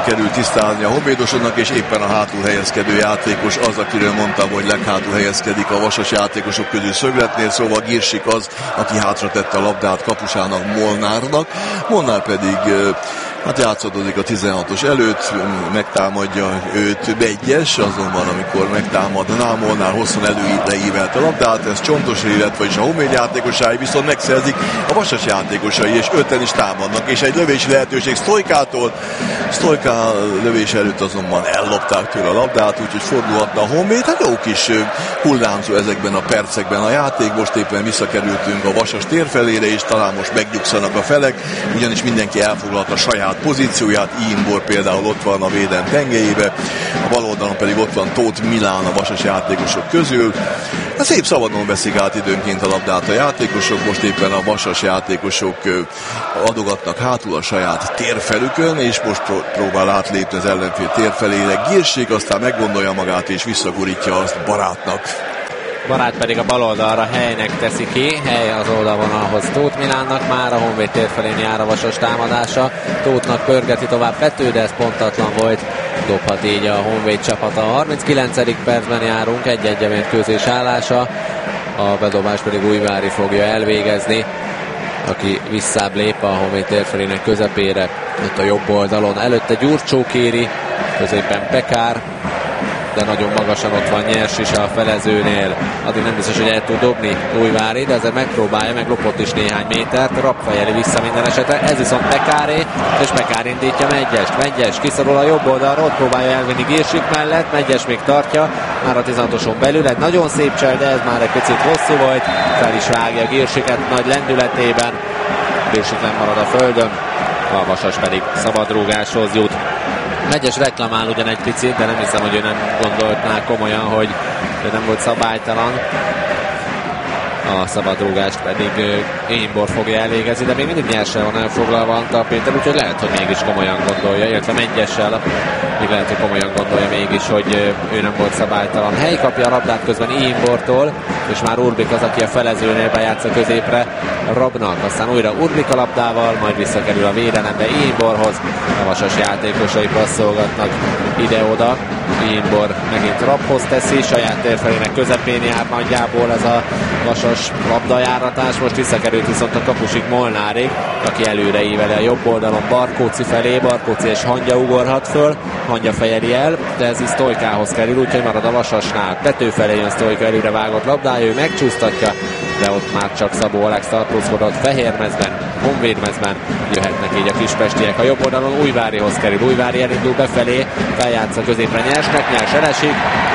sikerült tisztázni a honvédosodnak, és éppen a hátul helyezkedő játékos az, akiről mondtam, hogy leghátul helyezkedik a Vasas játékosok közül szögletnél, szóval Girsik az, aki hátra tette a labdát kapusának, Molnárnak. Molnár pedig játszadozik a 16-os előtt, megtámadja őt Begyes, azonban amikor megtámadná, Molnár hosszan előre ívelt a labdát, ez Csontos élet, vagyis a Honvéd játékosái viszont megszerzik a Vasas játékosai, és öten is támadnak, és egy lövési lehetőség Sztojkától. Sztojká lövés előtt azonban ellopták tőle a labdát, úgyhogy fordulhatna a Honvéd. Hát jó kis hullámzó ezekben a percekben a játék, most éppen visszakerültünk a Vasas tér felére, és talán most megnyugszanak a felek, ugyanis mindenki elfoglalta a saját pozícióját, Imbor például ott van a védelem tengelyébe, a bal oldalon pedig ott van Tóth Milán a Vasas játékosok közül. Szép szabadon veszik át időnként a labdát a játékosok, most éppen a Vasas játékosok adogatnak hátul a saját térfelükön, és most próbál átlépni az ellenfél térfelére. Girsik aztán meggondolja magát és visszagurítja azt Barátnak. Barát pedig a bal oldalra Helynek teszi ki, Hely az oldalvonalhoz Tóth Milánnak, már a Honvéd térfelén jár a Vasas támadása, Tóthnak pörgeti tovább Pető, de ez pontatlan volt, dobhat így a Honvéd csapata. A 39. percben járunk, egy-egy a mérkőzés állása, a bedobás pedig Újvári fogja elvégezni, aki visszább lép a Honvéd térfelének közepére, ott a jobb oldalon, előtte Gyurcsó kéri, középen Pekár, de nagyon magasan ott van Nyers is a felezőnél. Addig nem biztos, hogy el tud dobni Újvári, de ezzel megpróbálja, meg lopott is néhány métert, Rapp fejeli vissza minden esetre. Ez viszont Pekáré, és Pekár indítja Megyest. Megyes kiszorul a jobb oldalra, ott próbálja elvinni Girsik mellett, Megyes még tartja, már a 16-oson belül. Egy nagyon szép csel, de ez már egy picit hosszú volt. Fel is vágja Girsiket nagy lendületében. Girsik nem marad a földön, a Vasas pedig szabadrúgáshoz jut. Megyes reklamál ugyan egy picit, de nem hiszem, hogy ő nem gondoltná komolyan, hogy ő nem volt szabálytalan. A szabadrúgást pedig Énbor fogja elvégezni, de még mindig Nyerssel van elfoglalva Antal Péter, úgyhogy lehet, hogy mégis komolyan gondolja, illetve Megyessel, még lehet, hogy komolyan gondolja mégis, hogy ő nem volt szabálytalan. Hely kapja a labdát közben Énbortól, és már Urbik az, aki a felezőnél bejátsz a középre Rabnak, aztán újra Urbik a labdával, majd visszakerül a védelembe Énborhoz, a Vasas játékosai passzolgatnak ide-oda, Énbor megint Rabhoz teszi, saját térfelének közepén jár nagyjából ez a Vasas labdajáratás, most visszakerült viszont a kapusig Molnárig, aki előre íveli a jobb oldalon Barkóci felé, Barkóci és Hangya ugorhat föl, Hangya fejeli el, de ez is Sztojkához kerül, úgyhogy marad a Vasasnál. Pető felé jön Sztojka előre vágott labdája, ő megcsúsztatja, de ott már csak Szabó Alex tartózkodott Fehérmezben, Honvédmezben, jöhetnek így a kispestiek. A jobb oldalon Újvárihoz kerül, Újvári elindul befelé, feljátsza középre Nyersnek, Nyers elesik,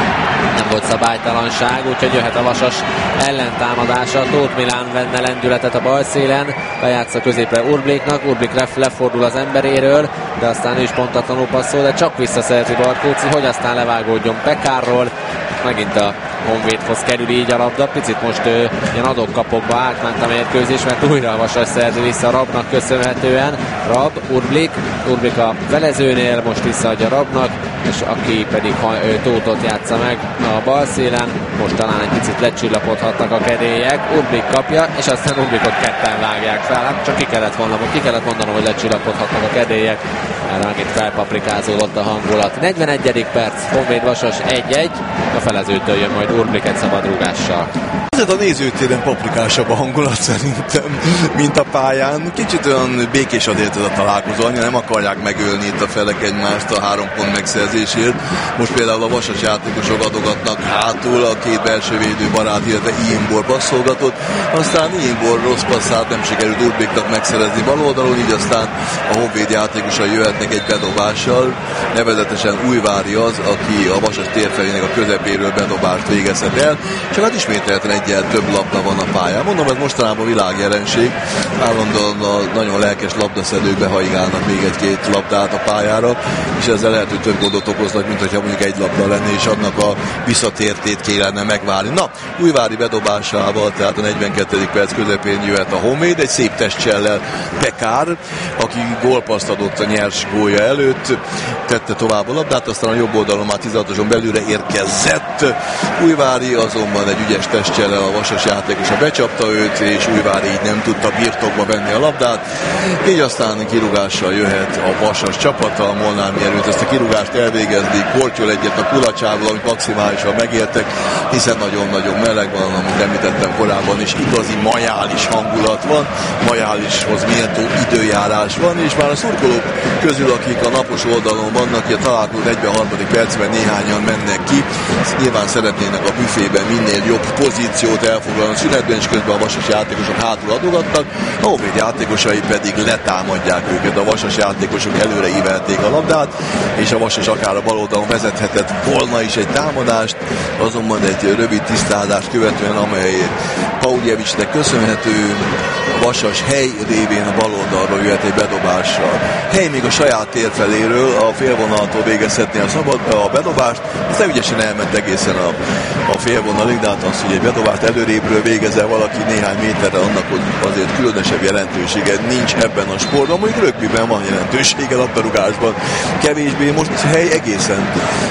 nem volt szabálytalanság, úgyhogy jöhet a Vasas ellentámadása. Tóth Milán venne lendületet a bal szélen, bejátsza középre Urbliknak, Urblik lefordul az emberéről, de aztán ő is pontatlanul passzol, de csak visszaszerzi Barkóci, hogy aztán levágódjon Pekárról. Megint a Honvédhoz kerül így a labda, picit most ilyen adok-kapokba átment a mérkőzés, mert újra a Vasas szerzi vissza Rabnak köszönhetően. Rab, Urblik a velezőnél, most visszaadja Rabnak, és aki pedig Tóthot játsza meg a bal szélen, most talán egy picit lecsillapodhatnak a kedélyek, Urblik kapja, és aztán Urblikot ketten vágják fel, hát csak ki kellett mondanom, hogy lecsillapodhatnak a kedélyek, erre megint felpaprikázódott a hangulat. 41. perc, Honvéd Vasas 1-1, a felezőtől jön majd Urblik egy szabadrúgással. Ez a nézőtéren paprikásabb a hangulat szerintem, mint a pályán. Kicsit olyan békés azért ez a találkozó, annyira nem akarják megölni itt a felek egymást a 3 pont megszerzésért. Most például a Vasas játékosok adogatnak hátul, a két belső védő Barát, illetve Imbor passzolgatott, aztán Imbor rossz passzát nem sikerült Urbliknak megszerezni bal oldalon, így aztán a Honvéd játékosai jöhetnek egy bedobással, nevezetesen Újvári az, aki a Vasas térfelének a közepéről bedobást végezhet el, csak hát ismételten egyel több labda van a pályán. Mondom, ez mostanában világjelenség, állandóan a nagyon lelkes labdaszedők behaigálnak még egy-két labdát a pályára, és ezzel lehet, hogy több gondot okoznak, mint hogyha mondjuk egy labda lenne, és annak a visszatértét kellene megvárni. Na, Újvári bedobásával, tehát a 42. perc közepén jöhet a Honvéd, egy szép testcsellel Pekár, aki gólpaszt adott a Nyers gólja előtt tette tovább a labdát, aztán a jobb oldalon már 16-oson belülre érkezett Újvári, azonban egy ügyes testcsellel a Vasas játékosa becsapta őt, és Újvári így nem tudta birtokba venni a labdát, így aztán kirúgással jöhet a Vasas csapata. Molnár mielőtt ezt a kirúgást elvégezni, kortyol egyet a kulacsával, amit maximálisan megértek, hiszen nagyon-nagyon meleg van, amit említettem korábban, és igazi majális hangulat van, majálishoz méltó időjárás van, és már a szurkolók közül, akik a napos oldalon vannak, a találkozó 43. percben néhányan mennek ki, nyilván szeretnének a büfében minél jobb pozíciót elfoglalni a szünetben, és közben a Vasas játékosok hátul adogattak, a Honvéd játékosai pedig letámadják őket, a Vasas játékosok előre ívelték a labdát, és a Vasas akár a bal oldalon vezethetett volna is egy támadást, azonban egy rövid tisztázást követően, amely Pauljevicsnek köszönhető, a Vasas Hely révén a bal oldalról jöhet egy bedobással. Hely még a saját tér feléről a félvonaltól végezhetné a bedobást, aztán ügyesen elment egészen a félvonalig, de hát az, hogy egy bedobást előrébről végezze valaki néhány méterre, annak azért különösebb jelentősége nincs ebben a sportban, mondjuk rögbiben van jelentősége, labdarúgásban kevésbé. Most Hely egészen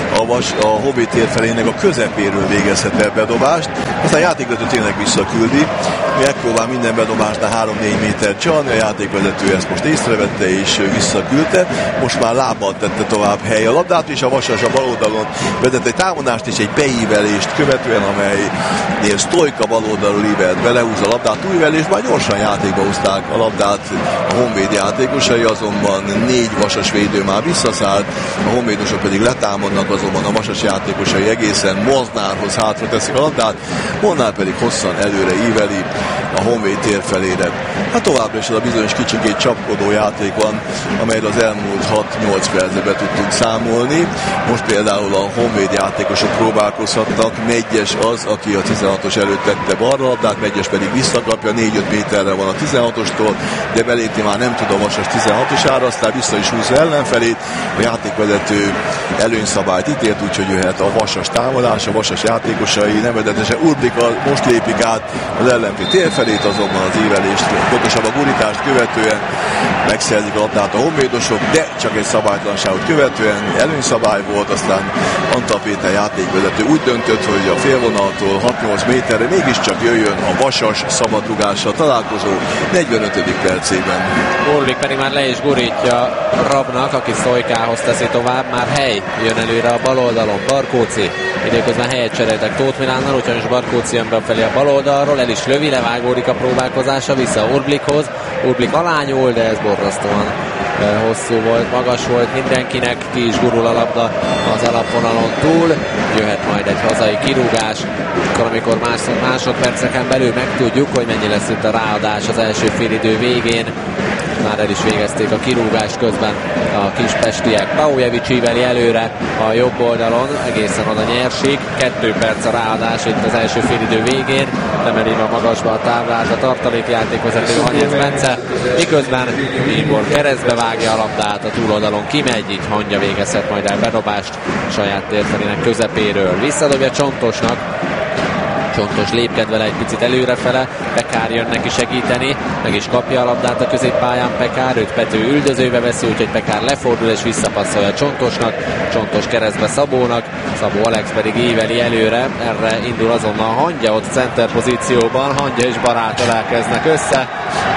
a Honvéd tér felének a közepéről végezhet el bedobást, aztán a játékvezető tényleg visszaküldi, megpróbál minden bedobásnál 3-4 méter csalni, a játékvezető ezt most észrevette és visszaküldte, most már lábbal tette tovább Hely a labdát, és a Vasas a bal oldalon vezet egy támadást és egy beívelést követően, amelynél Sztojka bal oldalról ívelt be, lehúz a labdát újvel, és már gyorsan játékba hozták a labdát a Honvéd játékosai, azonban 4 Vasas védő már visszaszállt, a honvédosok pedig letámadnak, azonban a Vasas játékosai egészen Molnárhoz hátra teszik a labdát, Molnár pedig hosszan előre íveli a Honvéd tér felére. Hát továbbra is az a bizonyos kicsikét csapkodó játék van, amelyről az elmúlt 6-8 percben be tudtunk számolni. Most például a Honvéd játékosok próbálkozhatnak, Megyes az, aki a 16-os előtt tette balra labdát, Megyes pedig visszakapja, 4-5 méterre van a 16-ostól, de belépni már nem tud a Vasas 16-osára, aztán vissza is húzza ellenfelét, a játékvezető előnyszabályt ítélt, úgyhogy jöhet a Vasas támadás, a Vasas játékosai nevezetesen Urbika most lépik át az ellenfél tér felét, azonban az ívelést, pontosabban a gurítást követően megszerzik a labdát a honvédosok, de csak egy szabálytlanságot követően előnyszabály volt, aztán Antal Péter játékvezető úgy döntött, hogy a félvonaltól 6-8 méterre mégiscsak jöjjön a Vasas szabadrugással találkozó 45. percében. Orlik pedig már le is gurítja Rabnak, aki Sztojkához teszi tovább, már Hely jön előre a bal oldalon, Barkóci. Időközben helyet cseréltek Tóth Milánnal, ugyanis Barkóci jön befelé a bal oldalról, el is lövi, levágódik a próbálkozása, vissza Urblikhoz. Urblik alányul, de ez borzasztóan hosszú volt, magas volt mindenkinek, ki is gurul a labda az alapvonalon túl, jöhet majd egy hazai kirúgás, amikor másodperceken belül megtudjuk, hogy mennyi lesz itt a ráadás az első félidő végén. Már el is végezték a kirúgást, közben a kispestiek. Pauljevics íveli előre a jobb oldalon, egészen oda nyerség. 2 perc a ráadás itt az első félidő végén. Nem elég a magasba a táblát a tartalékjátékvezető Hanyec Bence. Miközben Imbor keresztbe vágja a labdát, a túloldalon kimegy, így Hangya végezhet majd el bedobást saját térfelének közepéről. Visszadobja Csontosnak. Csontos lépkedve egy picit előrefele, Pekár jön neki segíteni, meg is kapja a labdát a középpályán Pekár, őt Pető üldözőbe veszi, úgyhogy Pekár lefordul és visszapasszolja Csontosnak, Csontos keresztbe Szabónak, Szabó Alex pedig íveli előre, erre indul azonnal Hangya ott center pozícióban, Hangya és Barát elkeznek össze,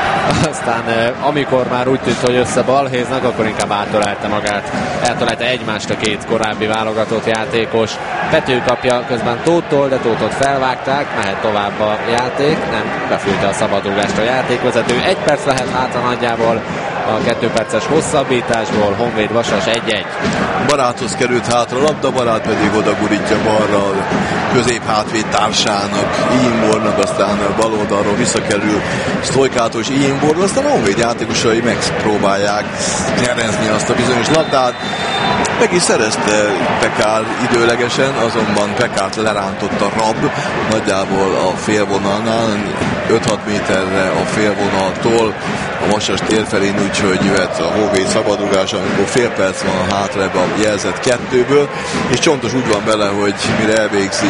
aztán amikor már úgy tűnt, hogy összebalhéznak, akkor inkább átölelte magát, eltölelte egymást a két korábbi válogatott játékos. Pető kapja közben Tóttól, de Tótot felvágták, mehet tovább a játék, nem befűlte a szabadrugást a játékvezető. 1 perc lehet hátra nagyjából a 2 perces hosszabbításból, Honvéd Vasas 1-1. Baráthoz került hátra a labda, Barát pedig oda gurítja balra a középhátvéd társának, Iimbornak, aztán bal oldalról visszakerül Sztojkától és Iimborról, aztán a Honvéd játékosai megpróbálják nyerezni azt a bizonyos labdát. Meg is szerezte Pekár időlegesen, azonban Pekárt lerántotta Rab, nagyjából a félvonalnál, 5-6 méterre a félvonaltól a Vasas tér felén, úgyhogy jöhet a Honvéd szabadrugás, amikor fél perc van hátra ebbe a jelzett 2-ből, és Csontos úgy van bele, hogy mire elvégzi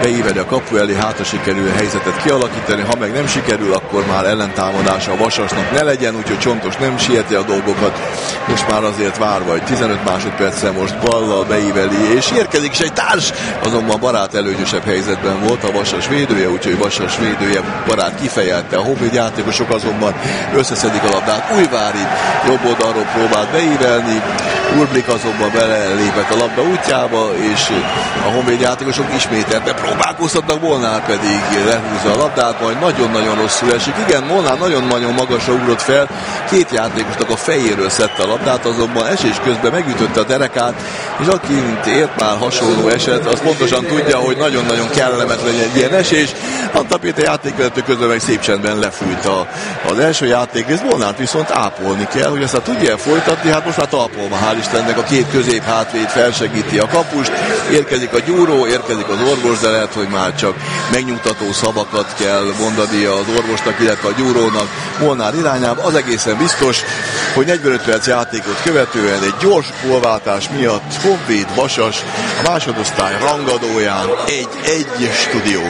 beíveli a kapu elé, hátra sikerül a helyzetet kialakítani, ha meg nem sikerül, akkor már ellentámadása a Vasasnak ne legyen, úgyhogy Csontos nem sieti a dolgokat, most már azért várva, hogy 15 másodperccel most ballal beíveli, és érkezik is egy társ, azonban Barát előnyösebb helyzetben volt a Vasas védője, úgyhogy Vasas védője Barát kifejelte, a Honvéd játékosok azonban összeszedik a labdát, Újvári jobb oldalról próbált beívelni, Urblik azonban belelépett a labda útjába, és a Honvéd játékosok ismételten próbálkoztatnak, Molnár pedig lehúzza a labdát, majd nagyon-nagyon rosszul esik. Igen, Molnár nagyon-nagyon magasra ugrott fel, két játékosnak a fejéről szedte a labdát, azonban esés közben megütötte a derekát, és akint ért már hasonló eset, az pontosan tudja, hogy nagyon-nagyon kellemetlen egy ilyen esés. Antal Péter játékvezető közben meg szép csendben lefújt az első játékrészt, Molnárt viszont ápolni kell, hogy ezt tudja folytatni, hát most már talpolva, hál' Istennek, a két közép hátvéd felsegíti a kapust, érkezik a gyúró, érkezik az orvos, de lehet, hogy már csak megnyugtató szavakat kell mondani az orvosnak, illetve a gyúrónak Molnár irányába. Az egészen biztos, hogy 45 perc játékot követően egy gyors gólváltás miatt Honvéd Vasas a másodosztály rangadóján 1-1 stúdió.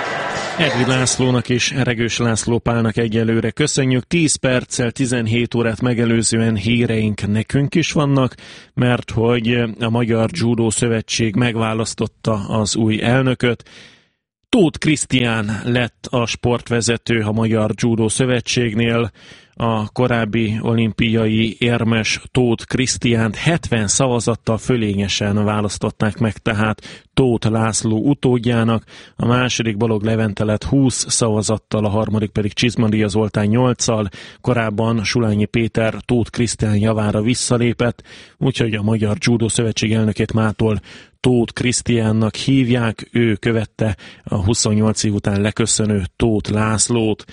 Edvi Lászlónak és Eregős László Pálnak egyelőre köszönjük. 10 perccel 17 órát megelőzően híreink nekünk is vannak, mert hogy a Magyar Judo Szövetség megválasztotta az új elnököt. Tóth Krisztián lett a sportvezető a Magyar Judo Szövetségnél. A korábbi olimpiai érmes Tóth Krisztiánt 70 szavazattal fölényesen választották meg tehát Tóth László utódjának, a második Balog Levente lett 20 szavazattal, a harmadik pedig Csizmadia Zoltán 8-szal, korábban Sulányi Péter Tóth Krisztián javára visszalépett, úgyhogy a Magyar Judo Szövetség elnökét mától Tóth Krisztiánnak hívják, ő követte a 28 év után leköszönő Tóth Lászlót.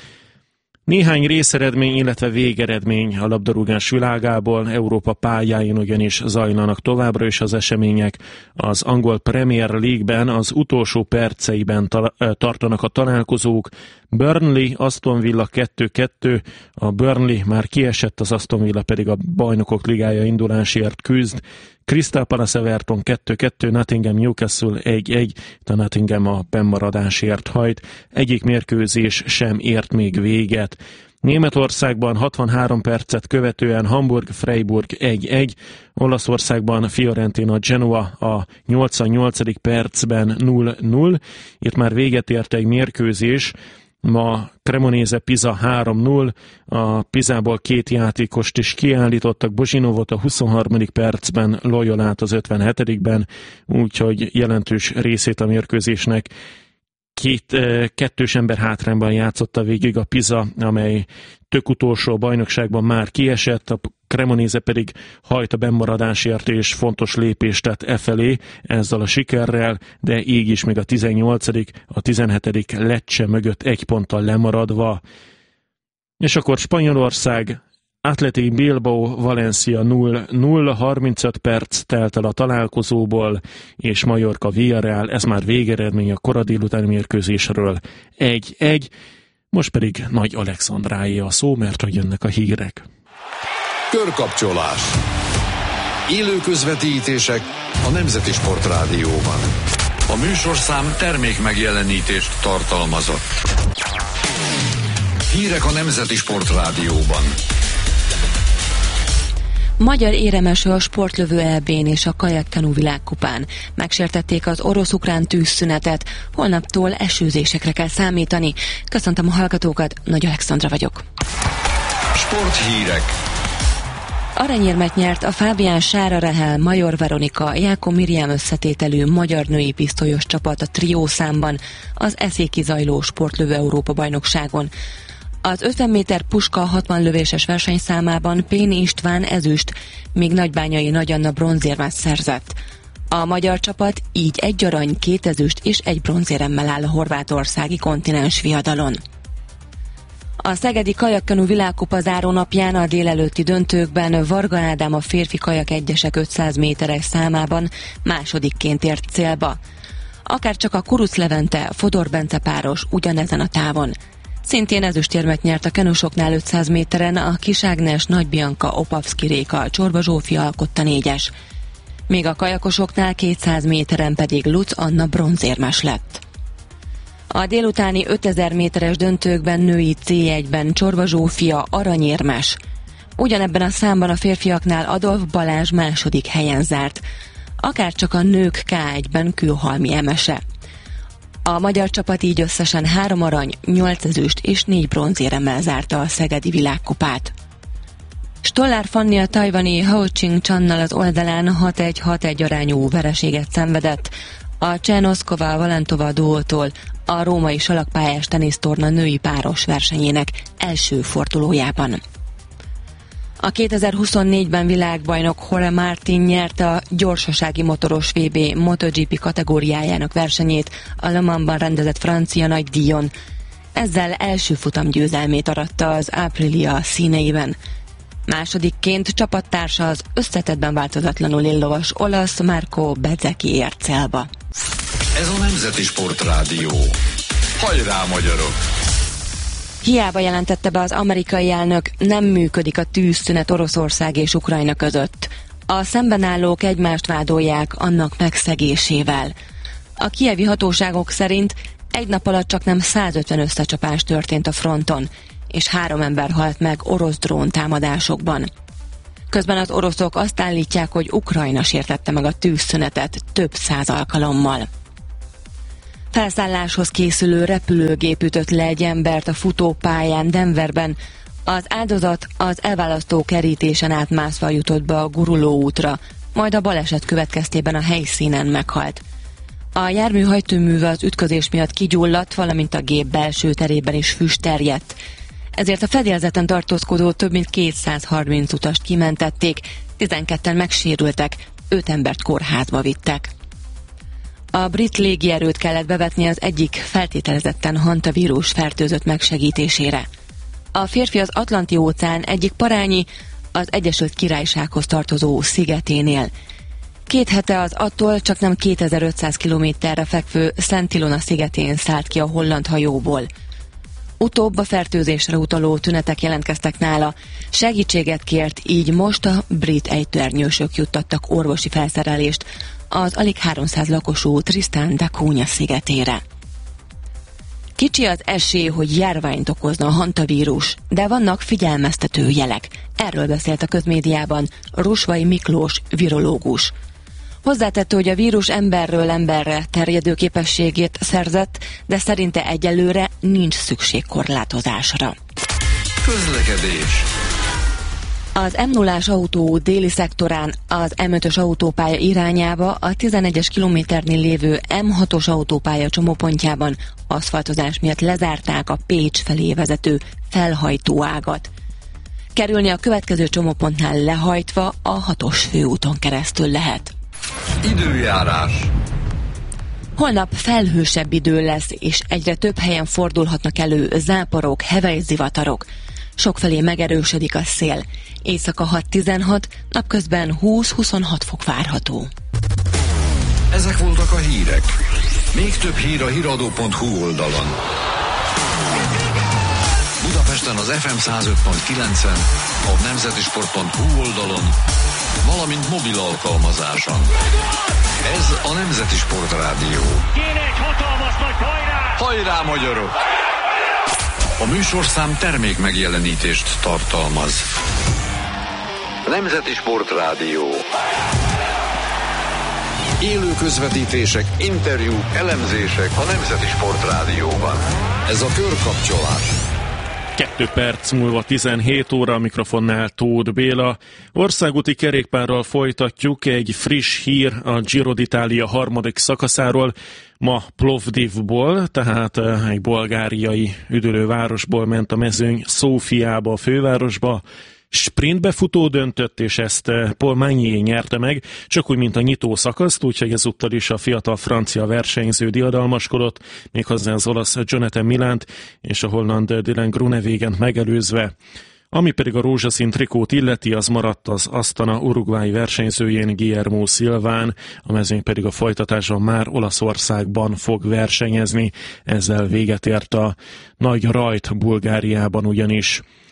Néhány részeredmény, illetve végeredmény a labdarúgás világából, Európa pályáin ugyanis zajlanak továbbra is az események. Az angol Premier League-ben az utolsó perceiben tartanak a találkozók. Burnley, Aston Villa 2-2, a Burnley már kiesett, az Aston Villa pedig a Bajnokok Ligája indulásért küzd. Crystal Palace Everton 2-2, Nottingham Newcastle 1-1, a Nottingham a bennmaradásért hajt. Egyik mérkőzés sem ért még véget. Németországban 63 percet követően Hamburg-Freiburg 1-1, Olaszországban Fiorentina Genoa a 88. percben 0-0. Itt már véget ért egy mérkőzés. Ma Cremonese Pisa 3-0, a Pisából két játékost is kiállítottak, Bozsinovot a 23. percben, Loyolát az 57-ben, úgyhogy jelentős részét a mérkőzésnek kettős ember hátrányban játszotta végig a Pisa, amely tök utolsó bajnokságban már kiesett, a Cremonese pedig hajt a bennmaradásért és fontos lépést tett felé ezzel a sikerrel, de így is még a 18., a 17. Lecce mögött egy ponttal lemaradva. És akkor Spanyolország, Athletic Bilbao, Valencia 0-0, 35 perc telt el a találkozóból, és Mallorca Villarreal, ez már végeredmény a kora délutáni mérkőzésről 1-1. Most pedig Nagy Alexandráé a szó, mert hogy jönnek a hírek. Körkapcsolás. Élő közvetítések a Nemzeti Sportrádióban. A műsorszám termék megjelenítést tartalmazott. Hírek a Nemzeti Sportrádióban. Magyar éremeső a sportlövő EB-n és a kajakkenu világkupán. Megsértették az orosz-ukrán tűzszünetet, holnaptól esőzésekre kell számítani. Köszöntöm a hallgatókat, Nagy Alexandra vagyok. Sporthírek. Aranyérmet nyert a Fábián Sára Rehel, Major Veronika, Jákó Miriam összetételű magyar női pisztolyos csapat a triószámban az eszéki zajló sportlövő Európa-bajnokságon. Az 50 méter puska 60 lövéses versenyszámában Péni István ezüst, míg Nagybányai Nagy Anna bronzérmet szerzett. A magyar csapat így 1 arany, 2 ezüst és 1 bronzéremmel áll a horvátországi kontinens viadalon. A szegedi kajakkenu világkupa zárónapján a délelőtti döntőkben Varga Ádám a férfi kajak egyesek 500 méteres számában másodikként ért célba. Akár csak a Kuruc Levente, Fodor Bence páros ugyanezen a távon. Szintén ezüstérmet nyert a kenusoknál 500 méteren a Kis Ágnes, Nagy Bianca, Opavszki Réka, Csorba Zsófia alkotta 4-es. Még a kajakosoknál 200 méteren pedig Lutz Anna bronzérmes lett. A délutáni 5000 méteres döntőkben női C1-ben Csorba Zsófia aranyérmes. Ugyanebben a számban a férfiaknál Adolf Balázs második helyen zárt. Akárcsak a nők K1-ben Kőhalmi Emese. A magyar csapat így összesen 3 arany, 8 ezüst és 4 bronzéremmel zárta a szegedi világkupát. Stollár Fanni a tajvani Hao Ching Channal az oldalán 6-1-6-1 arányú vereséget szenvedett. A Csehnoszkova-Valentova duótól a római salakpályás tenisztorna női páros versenyének első fordulójában. A 2024-ben világbajnok Jorge Martin nyerte a gyorsasági motoros VB MotoGP kategóriájának versenyét a Le Mansban rendezett francia nagydíjon. Ezzel első futamgyőzelmét aratta az Aprilia színeiben. Másodikként csapattársa az összetettben változatlanul illovas olasz Marco Bezzecchi ért célba. Ez a Nemzeti Sportrádió. Hajrá, magyarok! Hiába jelentette be az amerikai elnök, nem működik a tűzszünet Oroszország és Ukrajna között. A szembenállók egymást vádolják annak megszegésével. A kijevi hatóságok szerint egy nap alatt csaknem 150 összecsapás történt a fronton, és 3 ember halt meg orosz drón támadásokban. Közben az oroszok azt állítják, hogy Ukrajna sértette meg a tűzszünetet több 100 alkalommal. Felszálláshoz készülő repülőgép ütött le egy embert a futópályán Denverben. Az áldozat az elválasztó kerítésen átmászva jutott be a guruló útra, majd a baleset következtében a helyszínen meghalt. A jármű hajtóműve az ütközés miatt kigyulladt, valamint a gép belső terében is füst terjedt. Ezért a fedélzeten tartózkodó több mint 230 utast kimentették, 12-en megsérültek, 5 embert kórházba vittek. A brit légierőt kellett bevetni az egyik feltételezetten hantavírus fertőzött megsegítésére. A férfi az Atlanti-óceán egyik parányi, az Egyesült Királysághoz tartozó szigeténél. 2 hete az attól csaknem 2500 kilométerre fekvő Szent Ilona szigetén szállt ki a holland hajóból. Utóbb a fertőzésre utaló tünetek jelentkeztek nála. Segítséget kért, így most a brit ejtőernyősök juttattak orvosi felszerelést az alig 300 lakosú Tristan da Cunha szigetére. Kicsi az esély, hogy járványt okozna a hantavírus, de vannak figyelmeztető jelek. Erről beszélt a közmédiában Rusvai Miklós virológus. Hozzátette, hogy a vírus emberről emberre terjedő képességét szerzett, de szerinte egyelőre nincs szükség korlátozásra. Közlekedés. Az M0-ás autó déli szektorán az M5-ös autópálya irányába a 11-es kilométernél lévő M6-os autópálya csomópontjában aszfaltozás miatt lezárták a Pécs felé vezető felhajtó ágat. Kerülni a következő csomópontnál lehajtva a 6-os főúton keresztül lehet. Időjárás. Holnap felhősebb idő lesz, és egyre több helyen fordulhatnak elő záporok, hevelyzivatarok. Sokfelé megerősödik a szél. Éjszaka 6-16, napközben 20-26 fok várható. Ezek voltak a hírek. Még több hír a hiradó.hu oldalon. Budapesten az FM 105.9-en, a nemzetisport.hu oldalon, valamint mobil alkalmazáson. Ez a Nemzeti Sportrádió. Kéne egy hatalmas nagy hajrá! Hajrá, magyarok! A műsorszám termék megjelenítést tartalmaz. Nemzeti Sportrádió. Élő közvetítések, interjúk, elemzések a Nemzeti Sportrádióban. Ez a körkapcsolás. 2 perc múlva 17 óra, a mikrofonnál Tóth Béla. Országúti kerékpárral folytatjuk, egy friss hír a Giro d'Italia harmadik szakaszáról. Ma Plovdivból, tehát egy bulgáriai üdülővárosból ment a mezőny Szófiába, a fővárosba. Sprintbe futó döntött, és ezt Paul Magnier nyerte meg, csak úgy, mint a nyitó szakaszt, úgyhogy ezúttal is a fiatal francia versenyző diadalmaskodott, méghozzá az olasz Jonathan Milánt és a holland Dylan Groenewegent megelőzve. Ami pedig a rózsaszín trikót illeti, az maradt az Astana uruguayi versenyzőjén, Guillermo Silván, a mezőny pedig a folytatásban már Olaszországban fog versenyezni. Ezzel véget ért a nagy rajt Bulgáriában ugyanis.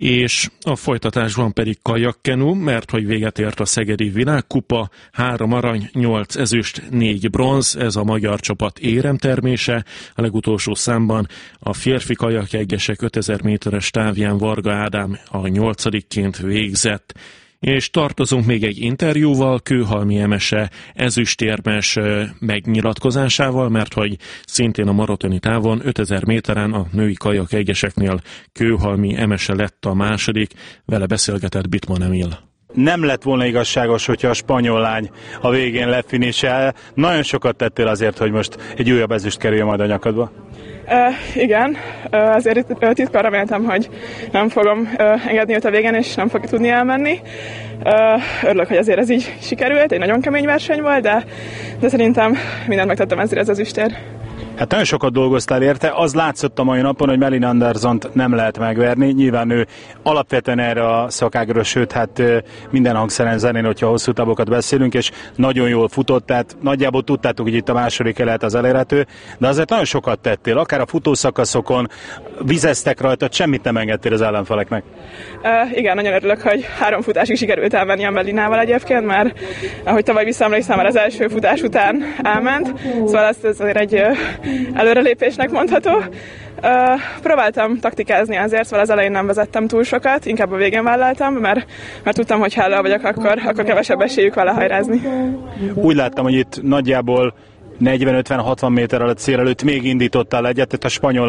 és a folytatásban pedig kajakkenu, mert hogy véget ért a Szegedi Világkupa, 3 arany, 8 ezüst, 4 bronz, ez a magyar csapat éremtermése. A legutolsó számban a férfi kajakjeggesek 5000 méteres távján Varga Ádám a 8-ként végzett. És tartozunk még egy interjúval, Kőhalmi Emese ezüstérmes megnyilatkozásával, mert hogy szintén a maratoni távon 5000 méteren a női kajakjeggeseknél Kőhalmi Emese lett a második, vele beszélgetett Bitman Emil. Nem lett volna igazságos, hogyha a spanyol lány a végén lefinisel. Nagyon sokat tettél azért, hogy most egy újabb ezüst kerüljön majd a nyakadba. Igen, azért titkon reméltem, hogy nem fogom engedni őt a végén, és nem fog tudni elmenni. Örülök, hogy azért ez így sikerült, egy nagyon kemény verseny volt, de szerintem mindent megtettem ezért az ezüstért. Hát nagyon sokat dolgoztál érte, az látszott a mai napon, hogy Malin Andersont nem lehet megverni. Nyilván ő alapvetően erre a szakágra, sőt, hát minden hangszeren zenén, hogyha hosszú távokat beszélünk, és nagyon jól futott, tehát nagyjából tudtátok, hogy itt a második lehet az elérhető, de azért nagyon sokat tettél, akár a futószakaszokon, vizeztek rajta, semmit nem engedtél az ellenfeleknek. Igen, nagyon örülök, hogy 3 futásig sikerült elmenni a Melinával egyébként, mert ahogy tavaly visszaemlékszem, már az első futás után elment, szóval ez azért egy előrelépésnek mondható. Próbáltam taktikázni azért, szóval az elején nem vezettem túl sokat, inkább a végén vállaltam, mert tudtam, hogy ha elő vagyok, akkor kevesebb esélyük vele hajrázni. Úgy láttam, hogy itt nagyjából 40-50-60 méterrel a cél előtt még indítottál egyet, tehát a spanyol